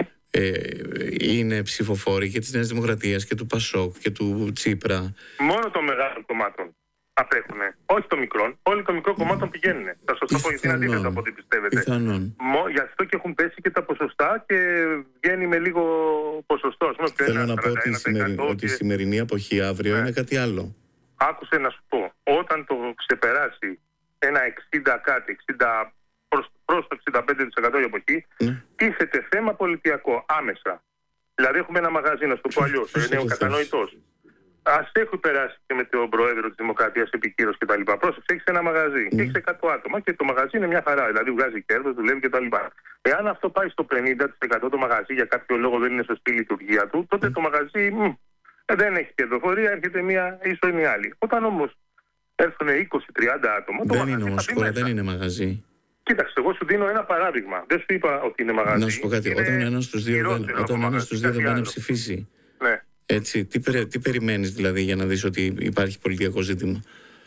είναι ψηφοφόροι και της Νέας Δημοκρατίας και του Πασόκ και του Τσίπρα? Μόνο των μεγάλων κομμάτων απέχουνε. Όχι των μικρών. Όλοι των μικρών κομμάτων πηγαίνουν. Θα σας το πω γιατί είναι αντίθετα από ό,τι πιστεύετε. Πιθανόν. Γι' αυτό και έχουν πέσει και τα ποσοστά και βγαίνει με λίγο ποσοστό. Θέλω να πω ότι η σημερινή αποχή αύριο είναι κάτι άλλο. Άκουσε να σου πω. Όταν το ξεπεράσει ένα 60 κάτι, 60 προς το 65% η αποχή, τίθεται θέμα πολιτιακό άμεσα. Δηλαδή έχουμε ένα μαγαζί, να σου το πω αλλιώς, είναι ο κατανοητός. Ας έχει περάσει και με τον πρόεδρο της Δημοκρατίας επικύρωση κτλ. Πρόσεξε, έχεις ένα μαγαζί και έχεις 100 άτομα και το μαγαζί είναι μια χαρά. Δηλαδή βγάζει κέρδος, δουλεύει κτλ. Εάν αυτό πάει στο 50% το μαγαζί για κάποιο λόγο δεν είναι σωστή η λειτουργία του, τότε το μαγαζί δεν έχει κερδοφορία, έρχεται μία ίσο ή άλλη. Όταν όμως έρθουν 20-30 άτομα. Δεν είναι όμως χώρα, δεν είναι μαγαζί. Κοίταξε, εγώ σου δίνω ένα παράδειγμα. Δεν σου είπα ότι είναι μαγαζί. Να σου πω κάτι. Όταν ένας στους δύο δεν πάει να ψηφίσει. Ναι. Έτσι, τι περιμένεις δηλαδή για να δεις ότι υπάρχει πολιτικό ζήτημα?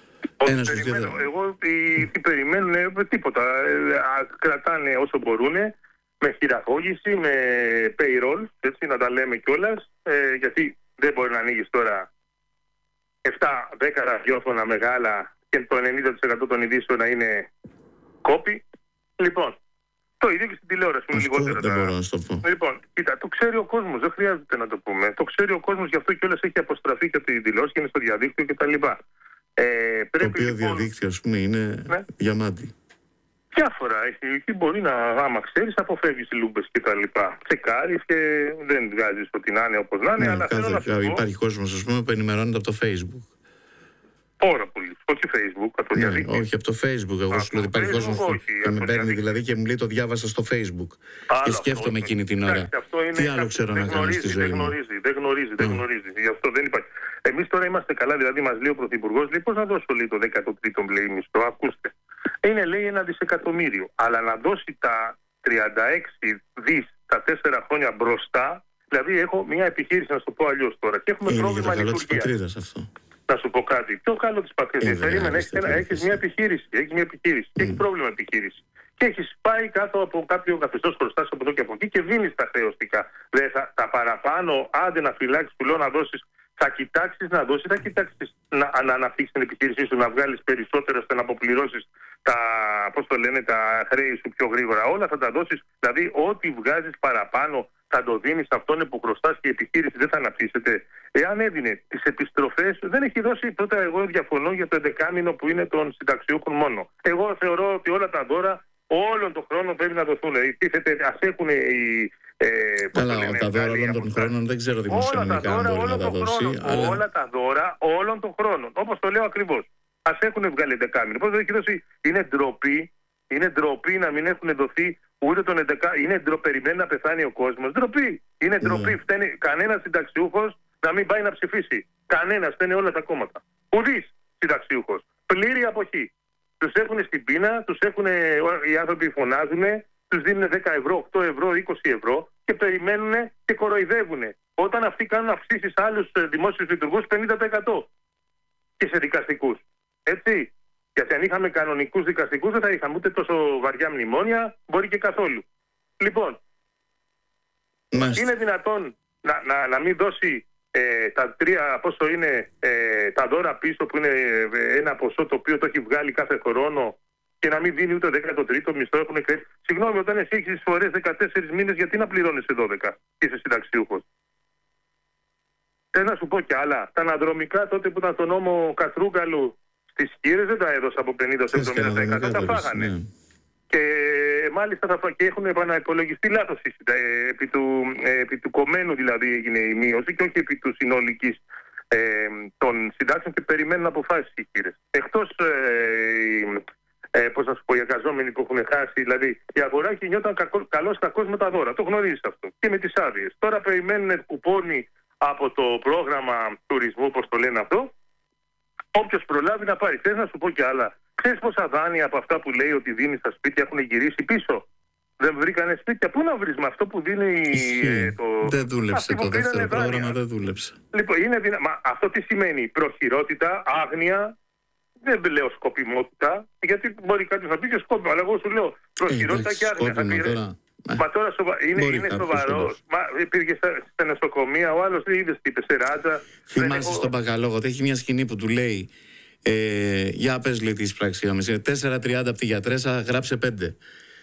Εγώ τι περιμένουν, τίποτα. Κρατάνε όσο μπορούν, με χειραγώγηση, με payroll, έτσι, να τα λέμε κιόλας, γιατί δεν μπορεί να ανοίγεις τώρα 7-10 ραδιόφωνα μεγάλα και το 90% των ειδήσεων να είναι κόπη. Λοιπόν, το ίδιο και στην τηλεόραση. Δεν μπορώ να σου το πω. Λοιπόν, κοίτα, το ξέρει ο κόσμος, δεν χρειάζεται να το πούμε. Το ξέρει ο κόσμος, γι' αυτό κιόλας έχει αποστραφεί και από την τηλεόραση και είναι στο διαδίκτυο κτλ. Το οποίο διαδίκτυο, ας πούμε, είναι διαμάντι. Διάφορα. Εκεί μπορεί να, άμα ξέρεις, αποφεύγεις λούμπες και τα λοιπά. Τσεκάρεις και δεν βγάζεις ότι να είναι όπως να είναι. Αλλά υπάρχει κόσμος, ας πούμε, που ενημερώνεται από το Facebook. Πάρα πολύ. Όχι Facebook, από το διαδίκτυο. Όχι, από το Facebook. Εγώ σου λέω ότι υπάρχει κόσμος που με παίρνει δηλαδή και μου λέει το διάβασα στο Facebook. Και σκέφτομαι εκείνη την ώρα. Τι άλλο ξέρω να κάνω στη ζωή μου. Δεν γνωρίζει. Γι' αυτό δεν υπάρχει. Εμείς τώρα είμαστε καλά, δηλαδή μας λέει ο Πρωθυπουργός, λέει πώς να δώσω λέει, το 13ο λέει, μισθό. Ακούστε. Είναι λέει 1 δισεκατομμύριο. Αλλά να δώσει τα 36 δις τα 4 χρόνια μπροστά, δηλαδή έχω μια επιχείρηση, να σου το πω αλλιώς τώρα. Και έχουμε πρόβλημα λειτουργίας αυτό. Να σου πω κάτι. Πιο καλό της πατρίδας. Περίμενε, έχεις μια επιχείρηση. Και έχει πρόβλημα επιχείρηση. Και έχεις πάει κάτω από κάποιο καθεστώς χρωστάς από εδώ και από εκεί και δίνεις τα χρεωστικά. Τα παραπάνω, άντε να φυλάξεις που λέω να δώσεις, θα κοιτάξεις να δώσεις, θα κοιτάξεις να αναπτύξεις την επιχείρησή σου, να βγάλεις περισσότερο ώστε να αποπληρώσεις τα χρέη σου πιο γρήγορα. Όλα θα τα δώσεις, δηλαδή ό,τι βγάζεις παραπάνω θα το δίνεις αυτόν που χρωστάς και η επιχείρηση δεν θα αναπτύσσεται. Εάν έδινε τις επιστροφές, δεν έχει δώσει. Πρώτα, εγώ διαφωνώ για το 11μήνο που είναι των συνταξιούχων μόνο. Εγώ θεωρώ ότι όλα τα δώρα όλων των χρόνων πρέπει να δοθούν. Ας έχουν οι. Καλά, τα δώρα όλων των χρόνων δεν ξέρω δημοσιονομικά αν μπορεί να τα δώσει. Όλα τα δώρα όλων των χρόνων. Όπως το λέω ακριβώς. Ας έχουν βγάλει 11μήνο. Πώς δεν έχει δώσει. Είναι ντροπή να μην έχουν δοθεί. Ούτε τον 11. Είναι περιμένει να πεθάνει ο κόσμος. Ντροπή. Είναι ντροπή. Φταίνει κανένας συνταξιούχος να μην πάει να ψηφίσει. Κανένας. Φταίνει όλα τα κόμματα. Ουδής συνταξιούχος. Πλήρη αποχή. Τους έχουν στην πείνα, οι άνθρωποι φωνάζουν, τους δίνουν 10 ευρώ, 8 ευρώ, 20 ευρώ και περιμένουν και κοροϊδεύουν. Όταν αυτοί κάνουν αυξήσεις σε άλλους δημόσιους λειτουργούς 50% και σε δικαστικούς. Έτσι. Γιατί αν είχαμε κανονικούς δικαστικούς δεν θα είχαμε ούτε τόσο βαριά μνημόνια, μπορεί και καθόλου. Λοιπόν, είναι δυνατόν να μην δώσει τα 3, πόσο είναι τα δώρα πίσω που είναι ένα ποσό το οποίο το έχει βγάλει κάθε χρόνο και να μην δίνει ούτε 13ο μισθό. Συγγνώμη, όταν εσύ έχεις φορές 14 μήνες, γιατί να πληρώνεις σε 12 και είσαι συνταξιούχος. Θέλω να σου πω κι άλλα. Τα αναδρομικά τότε που ήταν στο νόμο Κατρούγκαλου στις Χήρες δεν τα έδωσα από 50-70%. Τα φάγανε. Ναι. Και μάλιστα και έχουν επαναυπολογιστεί λάθος επί του κομμένου δηλαδή έγινε η μείωση και όχι επί του συνολικής των συντάξεων και περιμένουν αποφάσεις οι Χήρες. Εκτός πώς να σου πω, οι εργαζόμενοι που έχουν χάσει, δηλαδή η αγορά κινιόταν καλώς κακώς με τα δώρα. Το γνωρίζεις αυτό. Και με τις άδειες. Τώρα περιμένουν κουπόνι από το πρόγραμμα τουρισμού, όπως το λένε αυτό. Όποιος προλάβει να πάρει. Θες να σου πω κι άλλα. Ξέρεις πόσα δάνεια από αυτά που λέει ότι δίνει στα σπίτια έχουν γυρίσει πίσω. Δεν βρήκανε σπίτια. Πού να βρεις με αυτό που δίνει Δεν δούλεψε το δεύτερο πρόγραμμα, δεν δούλεψε. Λοιπόν, αυτό τι σημαίνει? Προχειρότητα, άγνοια. Δεν λέω σκοπιμότητα, γιατί μπορεί κάποιος να πει και σκόπιμο, αλλά εγώ σου λέω προχειρότητα και άγνοια. Μα τώρα είναι σοβαρό. Πήγε στα νοσοκομεία, ο άλλος δεν είδες τι είπε σε ράτσα. Θυμάσαι στον Παγαλόγο ότι έχει μια σκηνή που του λέει για πες λέει τις πραξιόμες, 4.30 από τη γιατρέσα, γράψε 5.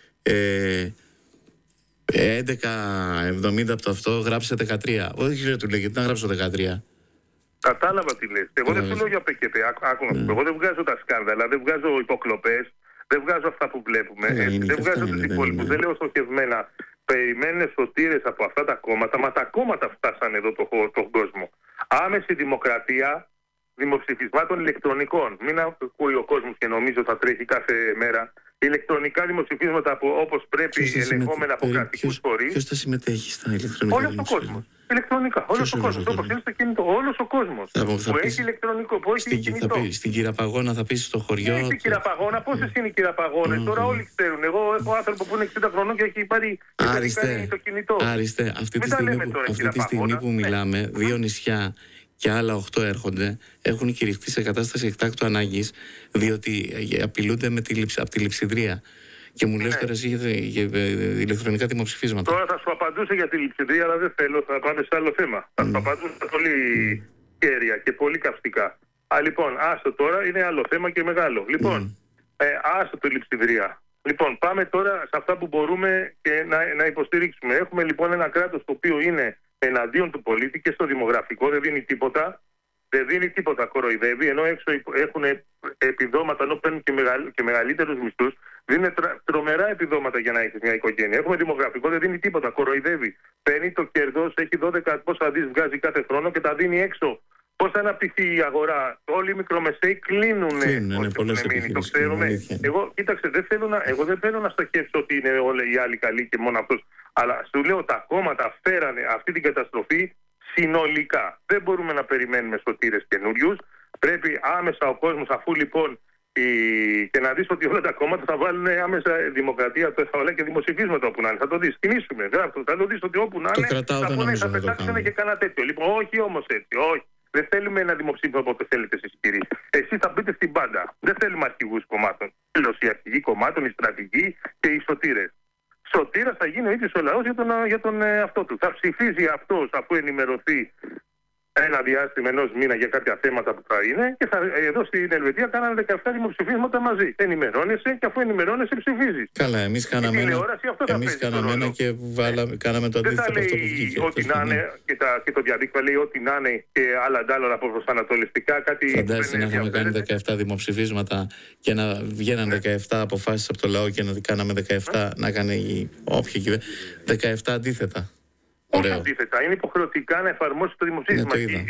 11.70 από το αυτό, γράψε 13. Όχι, του λέει, γιατί να γράψω 13. Κατάλαβα τι λες. Εγώ δεν σου λέω για ΠΚΠ. Εγώ δεν βγάζω τα σκάνδαλα, δεν βγάζω υποκλοπές, δεν βγάζω αυτά που βλέπουμε. Δεν βγάζω τους υπόλοιπους. Δεν λέω στοχευμένα. Περιμένουν σωτήρες από αυτά τα κόμματα, μα τα κόμματα φτάσανε εδώ τον κόσμο. Άμεση δημοκρατία δημοψηφισμάτων ηλεκτρονικών. Μην ακούει ο κόσμος και νομίζω θα τρέχει κάθε μέρα. Ηλεκτρονικά δημοψηφίσματα όπως πρέπει, ελεγχόμενα από κρατικούς φορείς. Ποιος θα συμμετέχει στα ηλεκτρονικά δημοψηφίσματα? Ηλεκτρονικά. Όλος ο κόσμος. Όπως είναι στο κινητό. Όλος ο κόσμος. Που έχει ηλεκτρονικό, που έχει κινητό. Στην Κυραπαγώνα θα πεις στο χωριό. Στην Κυραπαγώνα, πόσες είναι οι Κυραπαγώνες? Τώρα όλοι ξέρουν. Εγώ έχω άνθρωπο που είναι 60 χρονών και έχει πάρει το κινητό. Άριστε, αυτή τη στιγμή που μιλάμε, 2 νησιά και άλλα 8 έρχονται, έχουν κηρυχθεί σε κατάσταση εκτάκτου ανάγκης, διότι απειλούνται από τη λειψιδρία. Και μου λες τώρα εσύ για ηλεκτρονικά δημοψηφίσματα. Τώρα θα σου απαντούσε για τη λειψιδρία, αλλά δεν θέλω, θα πάμε σε άλλο θέμα. Θα σου απαντούσε πολύ κέρια και πολύ καυστικά. Λοιπόν, άστο τώρα, είναι άλλο θέμα και μεγάλο. Λοιπόν, άστο τη λειψιδρία. Λοιπόν, πάμε τώρα σε αυτά που μπορούμε και να υποστηρίξουμε. Έχουμε λοιπόν ένα κράτος το οποίο είναι εναντίον του πολίτη και στο δημογραφικό, δεν δίνει τίποτα. δεν δίνει τίποτα, κοροϊδεύει, ενώ έξω έχουν επιδόματα, ενώ παίρνουν και μεγαλύτερους μισθούς, δίνουν τρομερά επιδόματα για να έχεις μια οικογένεια. Έχουμε δημογραφικό, δεν δίνει τίποτα, κοροϊδεύει. Παίρνει το κερδός, έχει 12 πόσα δις βγάζει κάθε χρόνο και τα δίνει έξω. Πώς θα αναπτυχθεί η αγορά? Όλοι οι μικρομεσαίοι κλείνουν. Το ξέρουμε. Κοίταξε, εγώ δεν θέλω να στοχεύσω ότι είναι όλοι οι άλλοι καλοί και μόνο αυτός. Αλλά σου λέω, τα κόμματα φέρανε αυτή την καταστροφή συνολικά. Δεν μπορούμε να περιμένουμε σωτήρες καινούριους. Πρέπει άμεσα ο κόσμος, αφού λοιπόν. Και να δεις ότι όλα τα κόμματα θα βάλουν άμεσα δημοκρατία, θα βάλουν και δημοψηφίσματα όπου να είναι. Θα το δεις, κινήσουμε. Θα το δεις ότι όπου να είναι. Θα πετάξουν και κανένα τέτοιο. Λοιπόν, όχι όμως έτσι. Όχι. Δεν θέλουμε ένα δημοψήφισμα όποτε θέλετε εσείς, κύριοι. Εσείς θα μπείτε στην πάντα. Δεν θέλουμε αρχηγούς κομμάτων. Τέλος, οι αρχηγοί κομμάτων, οι στρατηγοί και οι σωτήρες. Σωτήρας θα γίνει ο ίδιος ο λαός για τον αυτό του. Θα ψηφίζει αυτός αφού ενημερωθεί ένα διάστημα ενός μήνα για κάποια θέματα που θα είναι, και εδώ στην Ελβετία κάνανε 17 δημοψηφίσματα μαζί. Ενημερώνεσαι και αφού ενημερώνεσαι ψηφίζεις. Καλά, εμείς κάναμε ένα και κάναμε το αντίθετο από αυτό που βγήκε. Ό,τι να είναι, και το διαδίκτυο λέει ό,τι να είναι και άλλα ντάλλον από προσανατολιστικά. Φαντάζεσαι να είχαμε κάνει 17 δημοψηφίσματα και να βγαίναν 17 αποφάσεις από το λαό και να κάναμε 17 να κάνει όποια κυβέρνηση. 17 αντίθετα. Όχι αντίθετα, είναι υποχρεωτικά να εφαρμόσει το δημοψήφισμα.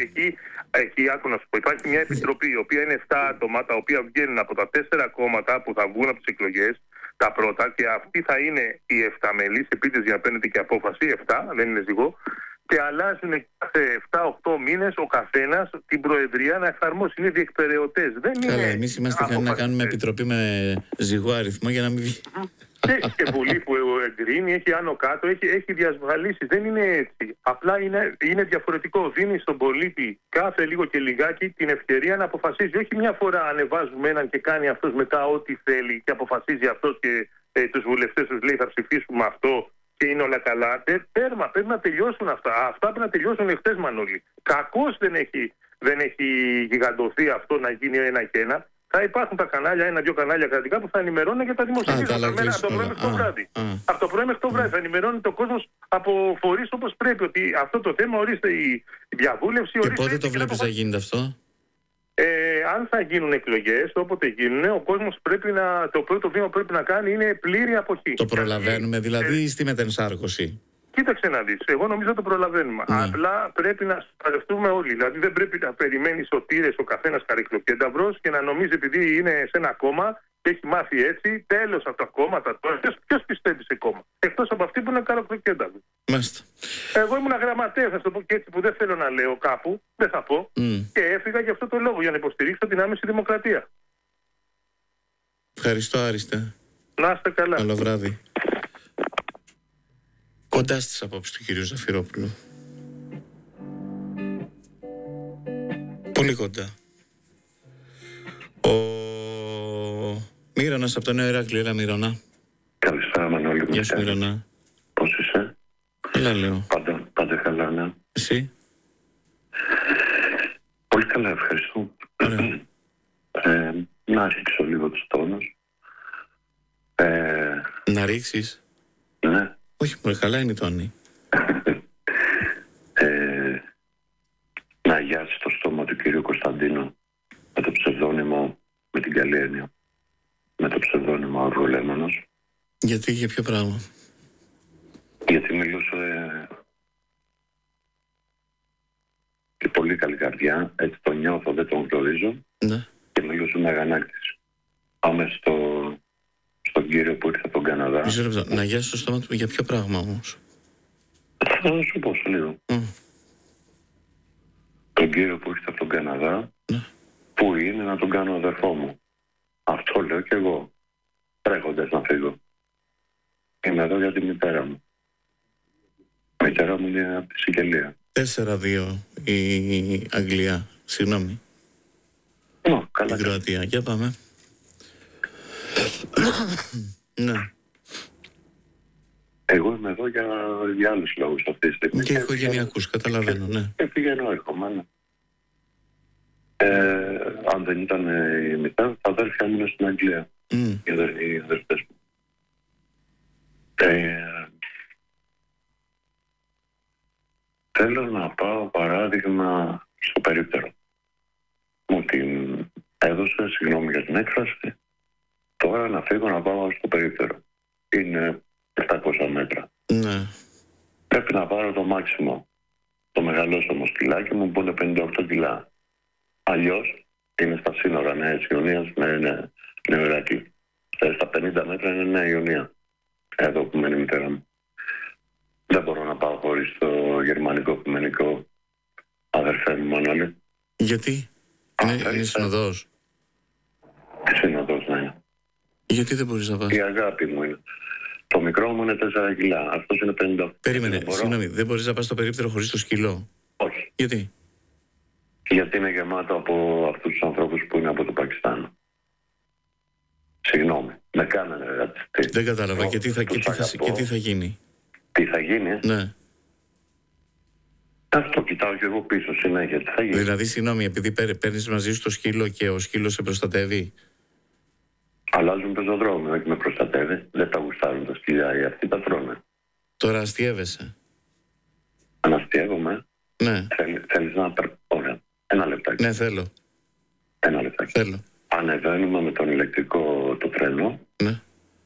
Εκεί άκου να σου πω, υπάρχει μια επιτροπή, η οποία είναι 7 άτομα, τα οποία βγαίνουν από τα 4 κόμματα που θα βγουν από τις εκλογές, τα πρώτα, και αυτοί θα είναι οι 7 μελείς, επίτηδες για να παίρνετε και απόφαση, 7, δεν είναι ζυγό, και αλλάζουν κάθε 7-8 μήνες ο καθένας την προεδρία να εφαρμόσει. Είναι διεκπεραιωτές. Καλά, εμείς είμαστε ικανοί να κάνουμε επιτροπή με ζυγό αριθμό για να μην βγει. Έχει και βουλή που εγκρίνει, έχει άνω κάτω, έχει διασβαλίσεις. Δεν είναι έτσι. Απλά είναι διαφορετικό. Δίνει στον πολίτη κάθε λίγο και λιγάκι την ευκαιρία να αποφασίζει. Όχι μια φορά ανεβάζουμε έναν και κάνει αυτός μετά ό,τι θέλει και αποφασίζει αυτός και τους βουλευτές τους λέει θα ψηφίσουμε αυτό και είναι όλα καλά. Τέρμα, πρέπει να τελειώσουν αυτά. Αυτά πρέπει να τελειώσουν εχθές, Μανώλη. Κακώς δεν έχει γιγαντωθεί αυτό να γίνει ένα και ένα. Θα υπάρχουν τα κανάλια, 1-2 κανάλια κρατικά που θα ενημερώνουν για τα δημοψηφίσματα. Από το πρωί μέχρι το βράδυ. Από το πρωί μέχρι το βράδυ θα ενημερώνει το κόσμο από φορείς όπως πρέπει. Ότι αυτό το θέμα, ορίστε η διαβούλευση. Και πότε το βλέπεις να γίνεται αυτό? Αν θα γίνουν εκλογές, όποτε γίνουν, ο κόσμος το πρώτο βήμα που πρέπει να κάνει είναι πλήρη αποχή. Το προλαβαίνουμε δηλαδή στη μετενσάρκωση? Κοίταξε να δεις, εγώ νομίζω το προλαβαίνουμε. Απλά πρέπει να παρευτούμε όλοι. Δηλαδή δεν πρέπει να περιμένει σωτήρες ο καθένας καρυκλοκένταυρος και να νομίζει επειδή είναι σε ένα κόμμα και έχει μάθει έτσι, τέλος από τα κόμματα τώρα. Ποιος πιστεύει σε κόμμα? Εκτός από αυτοί που είναι καρυκλοκένταυροι. Μάλιστα. Εγώ ήμουν γραμματέας, θα το πω και έτσι, που δεν θέλω να λέω κάπου, δεν θα πω. Και έφυγα για αυτό το λόγο, για να υποστηρίξω την άμεση δημοκρατία. Ευχαριστώ, Άριστε. Να είστε καλά. Καλό βράδυ. Κοντά στις απόψεις του κυρίου Ζαφυρόπουλου. Πολύ κοντά. Ο Μύρονας από το Νέο Ηράκλειο. Έλα, Μύρονα. Καλησπέρα, Μανώλη. Γεια σου, Μύρονα. Πώς είσαι? Καλά, λέω. Πάντα καλά, ναι. Εσύ? Πολύ καλά, ευχαριστώ. Να ρίξω λίγο τους τόνους. Να ρίξεις? Ναι. Όχι, πολύ καλά είναι η τόνη. Να αγιάσει το στόμα του κυρίου Κωνσταντίνου με το ψευδόνυμο, με την καλή έννοια, με το ψευδόνυμο Αυγολέμονος. Γιατί, για ποιο πράγμα? Γιατί μιλούσε και πολύ καλή καρδιά, έτσι το νιώθω, δεν τον γνωρίζω. Ναι. Και μιλούσε με αγανάκτηση. Πάμε στον κύριο που ήρθε από τον Καναδά. Να αγιάσει το στόμα του για ποιο πράγμα όμως? Θα σου πω σε λίγο. Τον κύριο που ήρθε από τον Καναδά, που είναι να τον κάνω αδερφό μου. Αυτό λέω και εγώ, τρέχοντας να φύγω. Είμαι εδώ για τη μητέρα μου. Η μητέρα μου είναι από τη Σικελία. 4-2 η Αγγλία. Συγγνώμη. Καλά. Η Κροατία. Για πάμε. Ναι. Εγώ είμαι εδώ για άλλους λόγους αυτή τη στιγμή. Και οικογενειακούς, καταλαβαίνω, ναι. Και πηγαίνω, έρχομαι, ναι. Αν δεν ήταν η μητέρα, τα αδέρφια μου είναι στην Αγγλία. Οι αδερφές μου. Θέλω να πάω παράδειγμα στο περίπτερο. Έδωσε, συγγνώμη για την έκφραση, τώρα να φύγω να πάω στο περίπτερο. Είναι 700 μέτρα. Ναι. Πρέπει να πάρω το μάξιμο. Το μεγαλώσιμο σκυλάκι μου που είναι 58 κιλά. Αλλιώς είναι στα σύνορα Νέας Ιωνίας με Νέο Ηράκλειο. Στα 50 μέτρα είναι Νέα Ιωνία. Εδώ που μένει η μητέρα μου. Δεν μπορώ να πάω χωρίς το γερμανικό ποιμενικό, αδερφέ μου Μανώλη. Γιατί? Είναι συνοδός. Συνοδός, ναι. Γιατί δεν μπορείς να πας? Η αγάπη μου είναι. Το μικρό μου είναι 4 κιλά. Αυτός είναι 50. Περίμενε, συγγνώμη, δεν μπορείς να πας στο περίπτερο χωρίς το σκύλο? Όχι. Γιατί? Γιατί είναι γεμάτο από αυτούς τους ανθρώπους που είναι από το Πακιστάν. Συγγνώμη, με κάνανε ρατσιστή. Δεν κατάλαβα. Και τι θα γίνει? Τι θα γίνει? Ναι. Αυτό κοιτάω και εγώ πίσω συνέχεια. Τι θα γίνει? Δηλαδή, συγγνώμη, επειδή παίρνεις μαζί σου το σκύλο και ο σκύλος σε προστατεύει. Αλλάζουν πεζοδρόμιο, όχι με προστατεύει. Δεν τα γουστάρουν τα σκυλιά ή αυτοί τα τρώνε. Τώρα αστείευεσαι? Αναστείευομαι. Ναι. Θέλεις να... Ωραία. Ένα λεπτάκι. Ναι, θέλω. Ένα λεπτάκι. Θέλω. Ανεβαίνουμε με τον ηλεκτρικό το τρένο. Ναι.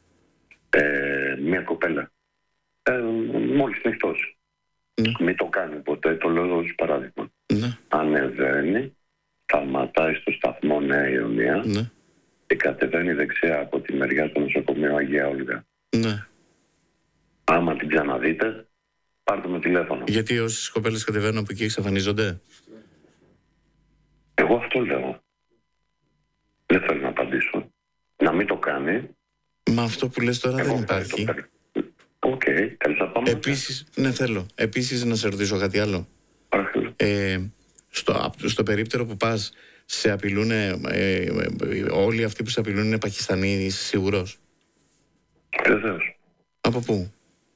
Μια κοπέλα. Μόλις νυχτώσει. Ναι. Μην το κάνει ποτέ, το λέω ως παράδειγμα. Ναι. Ανεβαίνει, σταματάει στο σταθμό Νέα Ιωνία. Ναι. Και κατεβαίνει δεξιά από τη μεριά του νοσοκομείου Αγία Όλγα. Ναι. Άμα την ξαναδείτε, πάρτε με τηλέφωνο. Γιατί όσες κοπέλες κατεβαίνουν από εκεί εξαφανίζονται? Εγώ αυτό λέω. Δεν θέλω να απαντήσω. Να μην το κάνει. Μα αυτό που λες τώρα δεν υπάρχει. Οκ, θέλεις να πάμε. Επίσης, ναι, θέλω. Επίσης να σε ρωτήσω κάτι άλλο. Παρακαλώ. Στο περίπτερο που πας, σε απειλούν, όλοι αυτοί που σε απειλούν είναι Πακιστανοί, είσαι σίγουρος? Βεβαίως. Από πού?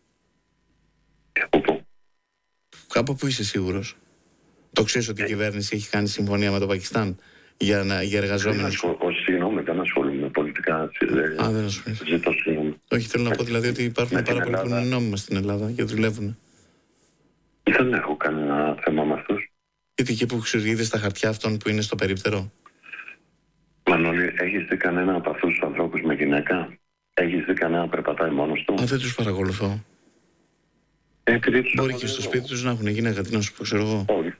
Από πού είσαι σίγουρος? Το ξέρεις ότι η κυβέρνηση έχει κάνει συμφωνία με το Πακιστάν για εργαζόμενους? Συγγνώμη, δεν ασχολούμαι με πολιτικά. Δεν ασχολούμαι. Ζητώ συγγνώμη. Όχι, θέλω να πω δηλαδή ότι υπάρχουν πάρα πολλοί που είναι νόμιμα στην Ελλάδα και δουλεύουν. Δεν έχω κανένα θέμα με αυτούς. Γιατί και που είδες τα χαρτιά αυτών που είναι στο περίπτερο? Μανώλη, έχεις δει κανένα από αυτούς τους ανθρώπους με γυναίκα? Έχεις δει κανένα περπατάει μόνος του? Δεν τους παρακολουθώ. Μπορεί και στο σπίτι τους να έχουν γυναίκα, τι να σου πω, ξέρω εγώ. Όχι.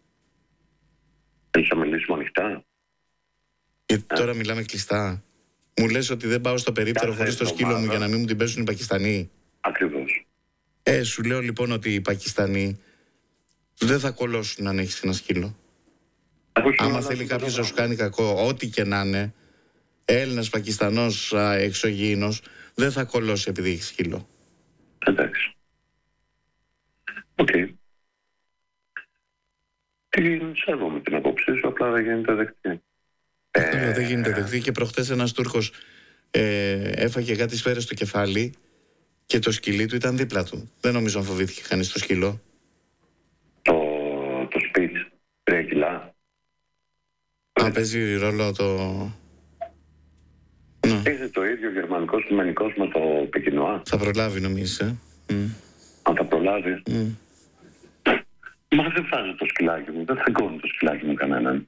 Έχεις μιλήσει ανοιχτά? Γιατί τώρα μιλάμε κλειστά. Μου λες ότι δεν πάω στο περίπτερο χωρίς το σκύλο μου για να μην μου την πέσουν οι Πακιστανοί? Ακριβώς. Σου λέω λοιπόν ότι οι Πακιστανοί δεν θα κολώσουν αν έχεις ένα σκύλο. Άμα θέλει κάποιος να σου κάνει κακό, ό,τι και να είναι, Έλληνας, Πακιστανός, εξωγήινος, δεν θα κολώσει επειδή έχει σκύλο. Εντάξει. Οκ. Την σέβομαι την απόψη σου, απλά δεν γίνεται δεκτή. Δεν γίνεται δεκτή και προχτές ένας Τούρκος έφαγε κάτι σφαίρες στο κεφάλι και το σκυλί του ήταν δίπλα του. Δεν νομίζω αν φοβήθηκε κανείς το σκύλο. Το σπίτι, 3 κιλά. Παίζει ρόλο το... Είναι το ίδιο γερμανικός ποιμενικός με το Πεκινουά. Θα προλάβει νομίζεις, Αν θα προλάβει. Μα δεν βάζει το σκυλάκι μου, δεν θα γκώνει το σκυλάκι μου κανέναν.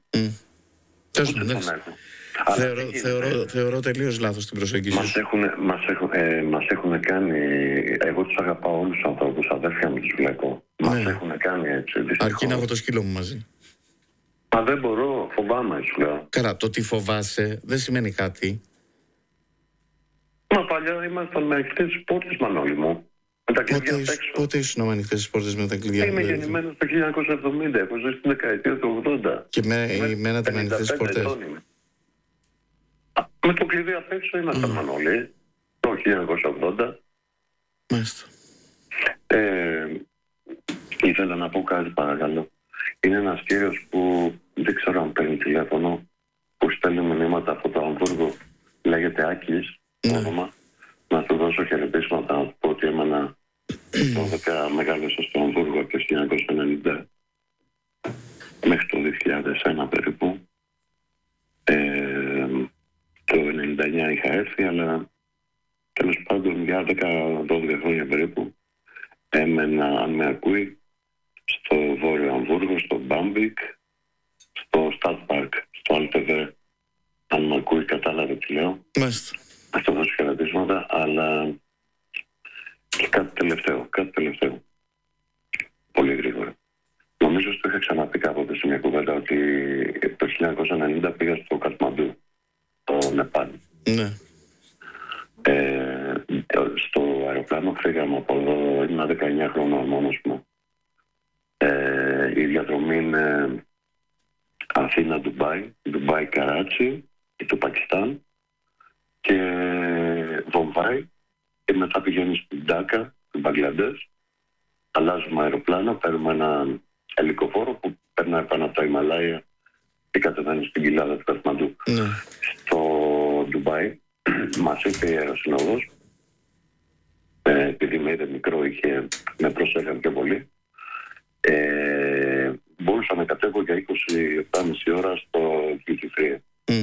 Θεωρώ τελείως λάθος την προσέγγιση σου. Μας έχουν κάνει, εγώ τους αγαπάω όλους τους ανθρώπους, αδέρφια μου τους βλέπω. Μας έχουν κάνει έτσι. Αρκεί να έχω το σκύλο μου μαζί. Μα δεν μπορώ, φοβάμαι σου λέω. Καλά, το ότι φοβάσαι δεν σημαίνει κάτι. Μα παλιά ήμασταν με ανοιχτές τις πόρτες, Μανώλη μου. Πότε ήσουν με ανοιχτές τις πόρτες με τα κλειδιά? Είμαι γεννημένος το 1970, έχω ζήσει στην δεκαετία του 80. Και μένατε με ανοιχτές τις πόρτες? Με το κλειδί απ' έξω ήμασταν, Μανώλη, το 1980. Μάλιστα. Ήθελα να πω κάτι, παρακαλώ. Είναι ένας κύριος που δεν ξέρω αν παίρνει τηλέφωνο, που στέλνει μηνύματα από το Αμβούργο, λέγεται Άκης, όνομα. Να του δώσω χαιρετίσματα, να του πω ότι έμενα 12 μεγάλωσα στο Αμβούργο από το 1990 μέχρι το 2001 περίπου. Το 1999 είχα έρθει, αλλά τέλος πάντων για 10-12 χρόνια περίπου έμενα, αν με ακούει, στο Βόρειο Αμβούργο, στο Μπάμπικ, στο Στατ Πάρκ, στο Αλτεβέ. Αν με ακούει, κατάλαβε τι λέω. Μάλιστα. Αυτό δώσει χαιρετίσματα, αλλά και κάτι τελευταίο. Πολύ γρήγορα. Νομίζω ότι το είχα ξαναπεί κάποτε σε μια κουβέντα ότι το 1990 πήγα στο Κατμαντού, το Νεπάλ. Ναι. Στο αεροπλάνο φύγαμε από εδώ, ήμουν 19 χρονών μόνος μου. Η διαδρομή είναι Αθήνα-Ντουμπάι, Ντουμπάι-Καράτσι και το Πακιστάν και Βομβάι και μετά πηγαίνει στην Ντάκα, στην Μπαγκλαντές. Αλλάζουμε αεροπλάνο, παίρνουμε ένα ελικοφόρο που περνάει πάνω από τα Ιμαλάια και κατεβαίνει στην κοιλάδα του Κατμαντού. Ναι. Στο Ντουμπάι μας είπε η αεροσυνοδός, επειδή με είδε μικρό, με προσέχαν πιο πολύ, μπορούσα να κατέβω για 27,5 ώρα στο duty free.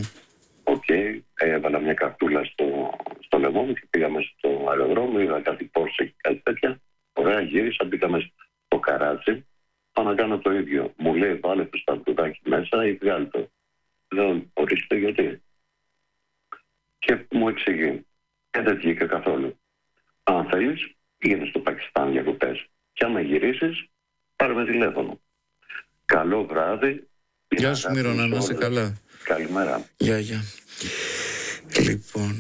Έβαλα μια καρτούλα στο λαιμό μου και πήγαμε στο αεροδρόμιο, είδα κάτι Porsche και κάτι τέτοια. Ωραία, γύρισα, μπήκαμε στο Καράτσι, πάω να κάνω το ίδιο. Μου λέει βάλε το σταυρουδάκι μέσα ή βγάλει το. Λέω, ορίστε γιατί. Και μου εξηγεί. Δεν βγήκα καθόλου. Αν θέλεις, πήγαινε στο Πακιστάν διακοπές. Και άμα γυρίσεις, πάρε με τηλέφωνο. Καλό βράδυ. Γεια σου Μύρονα, να είσαι καλά. Καλημέρα. Γεια. Λοιπόν,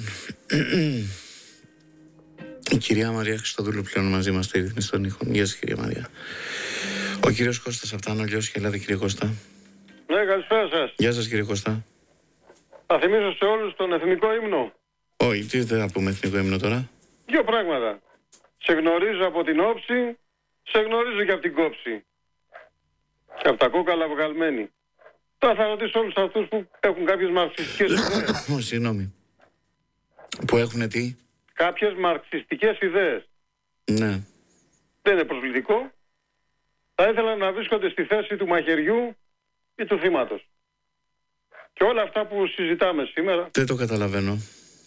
η κυρία Μαρία Χριστοδούλου πλέον μαζί μας στο Ειρήνη στον ήχο. Γεια σας κυρία Μαρία. Ο κύριος Κώστας από τα Άνω Λιώσια. Ελάτε κύριε Κώστα. Ναι, καλησπέρα σας. Γεια σας κύριε Κώστα. Θα θυμίσω σε όλους τον εθνικό ύμνο. Όχι, τι δεν θα πούμε εθνικό ύμνο τώρα. Δύο πράγματα. Σε γνωρίζω από την όψη, σε γνωρίζω και από την κόψη. Και από τα κόκαλα βγαλμένη. Τώρα θα ρωτήσω όλους αυτούς που έχουν κάποιες μαρξιστικές ιδέες. Συγγνώμη. Που έχουν τι? Κάποιες μαρξιστικές ιδέες. Ναι. Δεν είναι προσβλητικό. Θα ήθελα να βρίσκονται στη θέση του μαχαιριού ή του θύματος. Και όλα αυτά που συζητάμε σήμερα. Δεν το καταλαβαίνω.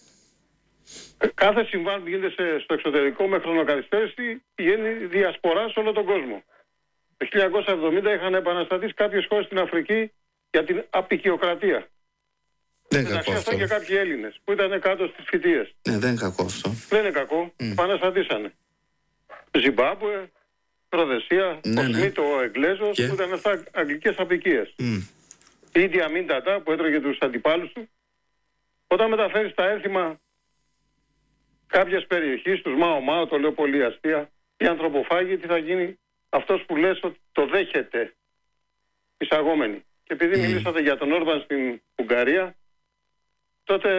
Κάθε συμβάν που γίνεται στο εξωτερικό με χρονοκαθυστέρηση πηγαίνει διασπορά σε όλο τον κόσμο. Το 1970 είχαν επαναστατήσει κάποιες χώρες στην Αφρική για την απικιοκρατία. Δεν είναι κακό αυτό. Και κάποιοι Έλληνες που ήταν κάτω στις φοιτίες. Ναι, δεν είναι κακό αυτό. Δεν είναι κακό. Επαναστατήσανε. Ζιμπάμπουε, Ροδεσία, ο Σμίτ, ο Εγγλέζος, που ήταν αυτά αγγλικές απικίες. Η Ήδη Αμίν Τατά που έτρωγε τους αντιπάλους του. Όταν μεταφέρει στα έθιμα κάποιες περιοχές, τους Μάο, το λέω πολύ αστεία, οι ανθρωποφάγοι, τι θα γίνει? Αυτός που λες ότι το δέχεται εισαγόμενοι. Και επειδή μιλήσατε για τον Όρμπαν στην Ουγγαρία, τότε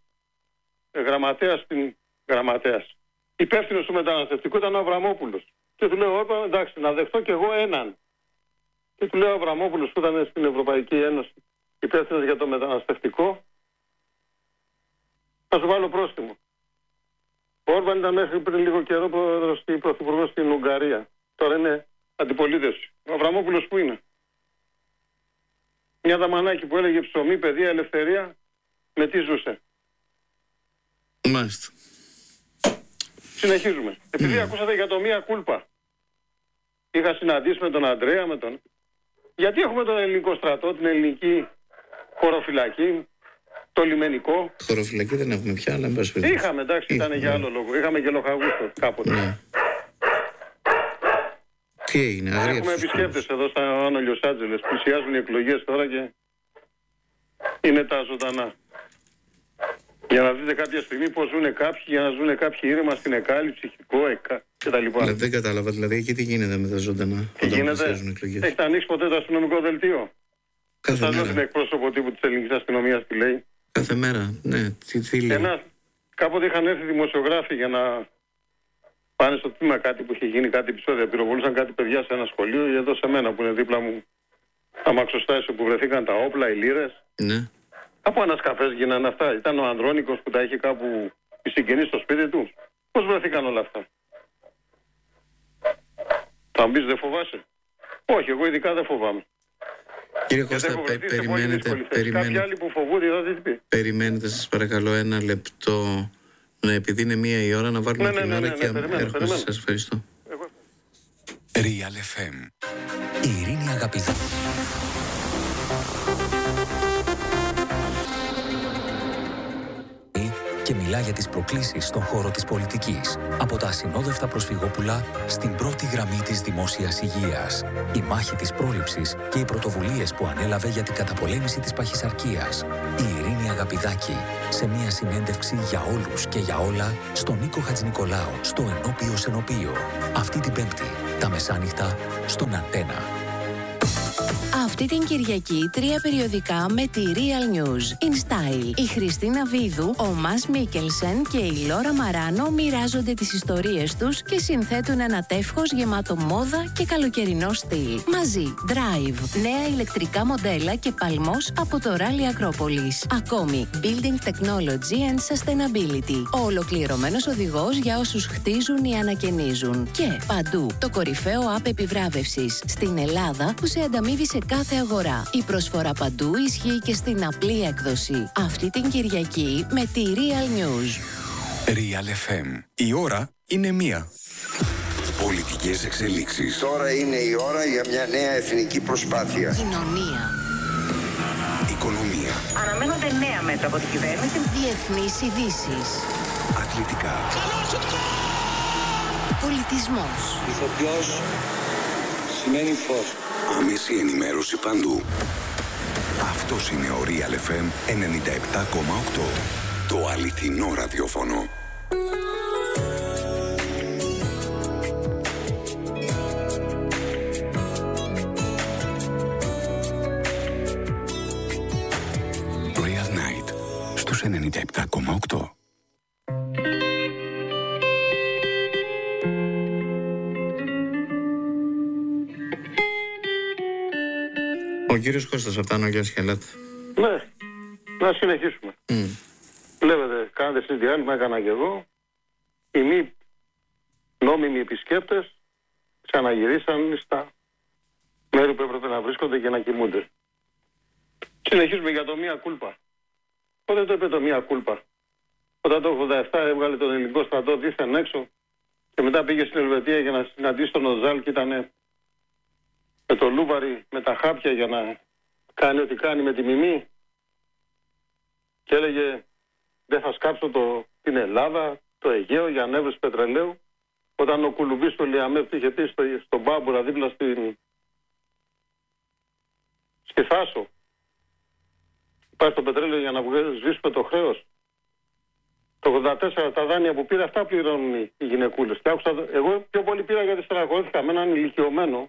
γραμματέας, υπεύθυνος του μεταναστευτικού ήταν ο Αβραμόπουλος. Και του λέω, Όρμπαν, εντάξει, να δεχτώ κι εγώ έναν. Και του λέω ο Αβραμόπουλος που ήταν στην Ευρωπαϊκή Ένωση, υπεύθυνος για το μεταναστευτικό, θα σου βάλω πρόστιμο. Ο Όρμπαν ήταν μέχρι πριν λίγο καιρό πρωθυπουργός στην Ουγγαρία. Τώρα είναι αντιπολίτευση. Ο Αβραμόπουλος που είναι? Μια δαμανάκι που έλεγε ψωμί, παιδεία, ελευθερία, με τι ζούσε? Μάλιστα. Συνεχίζουμε. Επειδή ακούσατε για το μία κούλπα. Είχα συναντήσει με τον Αντρέα, γιατί έχουμε τον ελληνικό στρατό, την ελληνική χωροφυλακή, το λιμενικό. Χωροφυλακή δεν έχουμε πια, αλλά μπας παιδί. Είχαμε, εντάξει, ήταν για άλλο λόγο. Είχαμε και λοχαγούς κάποτε. Ναι. Τι έγινε, αγρία? Έχουμε επισκέπτες εδώ στα Άνω Λος Άντζελες. Πλησιάζουν οι εκλογές τώρα και είναι τα ζωντανά. Για να δείτε κάποια στιγμή πώς ζουν κάποιοι, για να ζουν κάποιοι ήρεμα στην Εκάλη, ψυχικό, κτλ. Δεν κατάλαβα, δηλαδή εκεί τι γίνεται με τα ζωντανά? Τι γίνεται? Έχετε ανοίξει ποτέ το αστυνομικό δελτίο? Κάθε μέρα. Την εκπρόσωπο τύπου της ελληνικής αστυνομίας τι λέει? Κάθε μέρα, ναι. Τι λέει? Κάποτε είχαν έρθει δημοσιογράφοι για να πάνε στο τμήμα κάτι που είχε γίνει, κάτι επεισόδια. Πυροβολούσαν κάτι παιδιά σε ένα σχολείο ή εδώ σε μένα που είναι δίπλα μου. Τα μαξοστάσιο που βρεθήκαν τα όπλα, οι λίρες. Ναι. Από ένα καφέ γίνανε αυτά. Ήταν ο Ανδρώνικος που τα είχε κάπου η συγγενή στο σπίτι του. Πώς βρεθήκαν όλα αυτά? Θα μπεις, δεν φοβάσαι? Όχι, εγώ ειδικά δεν φοβάμαι. Κύριε Κώστα, Κάποιοι άλλοι που φοβούνται, είδατε τι πει. Περιμένετε, σας παρακαλώ, ένα λεπτό. Ναι, επειδή είναι 1 η ώρα, να βάλουμε την ώρα και έρχομαι. Σας ευχαριστώ. Real FM. Η Ειρήνη Αγαπητή. και μιλά για τις προκλήσεις στον χώρο της πολιτικής. Από τα ασυνόδευτα προσφυγόπουλα στην πρώτη γραμμή της δημόσιας υγείας. Η μάχη της πρόληψης και οι πρωτοβουλίες που ανέλαβε για την καταπολέμηση της παχυσαρκίας. Η Ειρήνη Αγαπηδάκη, σε μια συνέντευξη για όλους και για όλα, στον Νίκο Χατζηνικολάου, στο Ενώπιο Σενοπείο. Αυτή την Πέμπτη, τα μεσάνυχτα, στον Αντένα. Αυτή την Κυριακή 3 περιοδικά με τη Real News. In Style. Η Χριστίνα Βίδου, ο Μας Μίκελσεν και η Λόρα Μαράνο μοιράζονται τις ιστορίες τους και συνθέτουν ένα τεύχος γεμάτο μόδα και καλοκαιρινό στυλ. Μαζί, Drive, νέα ηλεκτρικά μοντέλα και παλμός από το Rally Ακρόπολης. Ακόμη, Building Technology and Sustainability. Ο ολοκληρωμένος οδηγός για όσους χτίζουν ή ανακαινίζουν. Και παντού, το κορυφαίο app επιβράβευσης στην Ελλάδα που σε ανταμείβει σε κάθε αγορά. Η προσφορά παντού ισχύει και στην απλή έκδοση. Αυτή την Κυριακή με τη Real News. Real FM. Η ώρα είναι 1. Πολιτικές εξελίξεις. Τώρα είναι η ώρα για μια νέα εθνική προσπάθεια. Κοινωνία. Οικονομία. Αναμένονται νέα μέτρα από την κυβέρνηση. Διεθνείς ειδήσεις. Αθλητικά. Πολιτισμός. Ηθοποιός σημαίνει φως. Άμεση ενημέρωση παντού. Αυτός είναι ο Real FM 97,8. Το αληθινό ραδιόφωνο. Real Night στους 97,8. Ο κύριος Κώστας από τα Νόγια Σχελάτα. Ναι, να συνεχίσουμε. Βλέπετε, κάνετε στη διάλειμμα, έκανα και εγώ. Οι μη νόμιμοι επισκέπτες ξαναγυρίσαν στα μέρη που έπρεπε να βρίσκονται και να κοιμούνται. Συνεχίζουμε για το μία κούλπα. Πότε το είπε το μία κούλπα? Όταν το 87 έβγαλε τον ελληνικό στρατό δίθεν έξω και μετά πήγε στην Ελβετία για να συναντήσει τον Οζάλ και ήταν με το λούβαρι, με τα χάπια για να κάνει ό,τι κάνει με τη Μιμή και έλεγε δεν θα σκάψω την Ελλάδα, το Αιγαίο για ανέβρεση πετρελαίου, όταν ο Κουλουμπής του Λιαμέπ είχε πει στον Μπάμπουρα δίπλα στη Θάσο υπάρχει το πετρέλαιο για να σβήσουμε το χρέος. Το 84 τα δάνεια που πήρε αυτά πληρώνουν οι γυναικούλες. Και άκουσα, εγώ πιο πολύ πήρα γιατί στεναχωρήθηκα με έναν ηλικιωμένο,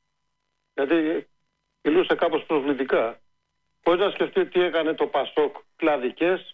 γιατί μιλούσε κάπως προσβλητικά. Πώς να σκεφτεί τι έκανε το Πασόκ, κλαδικές,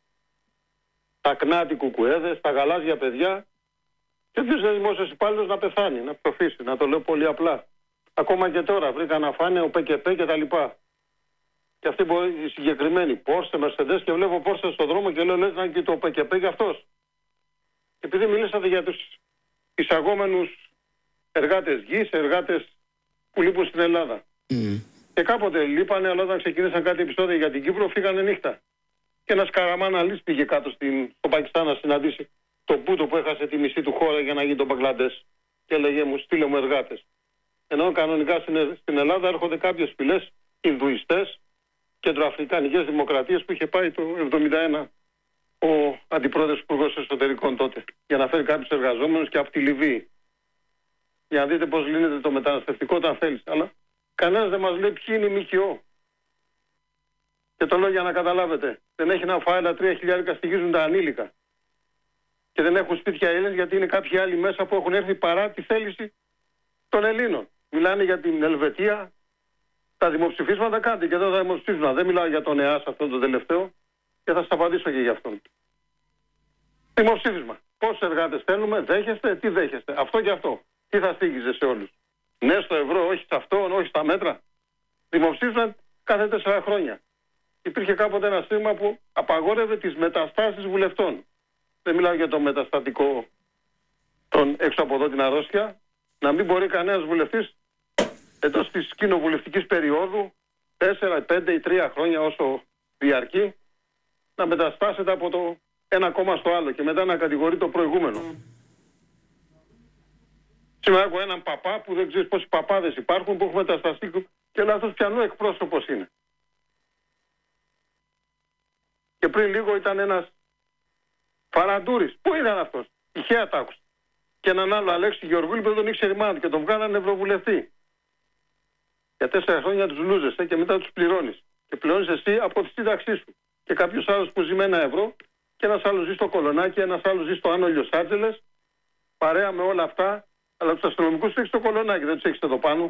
τα κνάτι κουκουέδες, τα γαλάζια παιδιά, και ποιος είναι δημόσιος υπάλληλος να πεθάνει, να προφήσει, να το λέω πολύ απλά. Ακόμα και τώρα βρήκαν να φάνε ο ΠΚΠ και τα λοιπά. Και αυτοί οι συγκεκριμένοι, Πόρσε, Μερσεντές, και βλέπω Πόρσε στον δρόμο και λέω λες να είναι και το ΠΚΠ και αυτός. Επειδή μιλήσατε για τους εισαγόμενους εργάτες γης, εργάτες που λείπουν στην Ελλάδα. Και κάποτε λείπανε, αλλά όταν ξεκίνησαν κάτι επεισόδια για την Κύπρο, φύγανε νύχτα. Και ένας Καραμάναλης πήγε κάτω στο Πακιστάν να συναντήσει τον Πούτο που έχασε τη μισή του χώρα για να γίνει τον Μπαγκλαντές. Και έλεγε μου, στείλε μου εργάτες. Ενώ κανονικά στην Ελλάδα έρχονται κάποιες φυλές Ινδουιστές, κεντροαφρικανικές δημοκρατίες που είχε πάει το 1971 ο αντιπρόεδρος υπουργός εσωτερικών τότε, για να φέρει κάποιους εργαζόμενους και από τη Λιβύη. Για να δείτε πώς λύνεται το μεταναστευτικό όταν θέλεις. Αλλά κανένας δεν μας λέει ποιοι είναι οι ΜΚΟ. Και το λέω για να καταλάβετε. Δεν έχει να φάει, αλλά 3.000 στοιχίζουν τα ανήλικα. Και δεν έχουν σπίτια Έλληνες γιατί είναι κάποιοι άλλοι μέσα που έχουν έρθει παρά τη θέληση των Ελλήνων. Μιλάνε για την Ελβετία. Τα δημοψηφίσματα κάντε και εδώ τα δημοψηφίσματα. Δεν μιλάω για τον ΕΑΣ αυτό το τελευταίο και θα σας απαντήσω και για αυτόν. Δημοψήφισμα. Πόσους εργάτες θέλουμε, δέχεστε, τι δέχεστε. Αυτό και αυτό. Τι θα στήγιζε σε όλους. Ναι στο ευρώ, όχι σε αυτό, όχι στα μέτρα. Δημοψήφισμα κάθε 4 χρόνια. Υπήρχε κάποτε ένα σύστημα που απαγόρευε τις μεταστάσεις βουλευτών. Δεν μιλάω για το μεταστατικό των έξω από εδώ την αρρώστια. Να μην μπορεί κανένας βουλευτής εντός της κοινοβουλευτικής περίοδου 4, 5 ή 3 χρόνια όσο διαρκεί να μεταστάσετε από το ένα κόμμα στο άλλο και μετά να κατηγορεί το προηγούμενο. Σήμερα έχω έναν παπά που δεν ξέρεις πόσοι παπάδες υπάρχουν που έχουν μετασταστεί και λέει αυτός πιανού εκπρόσωπος είναι. Και πριν λίγο ήταν ένας Φαραντούρης. Πού ήταν αυτός? Τυχαία τ' άκουσα. Και έναν άλλο Αλέξη Γεωργούλη που δεν τον ήξερε μάλλον και τον βγάλανε ευρωβουλευτή. Για 4 χρόνια τους λούζεσαι και μετά τους πληρώνεις. Και πληρώνεις εσύ από τη σύνταξή σου. Και κάποιος άλλος που ζει με 1 ευρώ, και ένας άλλος ζει στο Κολονάκι, ένας άλλος ζει στο Άνω Λος Άντζελες, παρέα με όλα αυτά, αλλά τους αστυνομικούς τους έχεις στο Κολονάκι, δεν τους έχεις εδώ πάνω.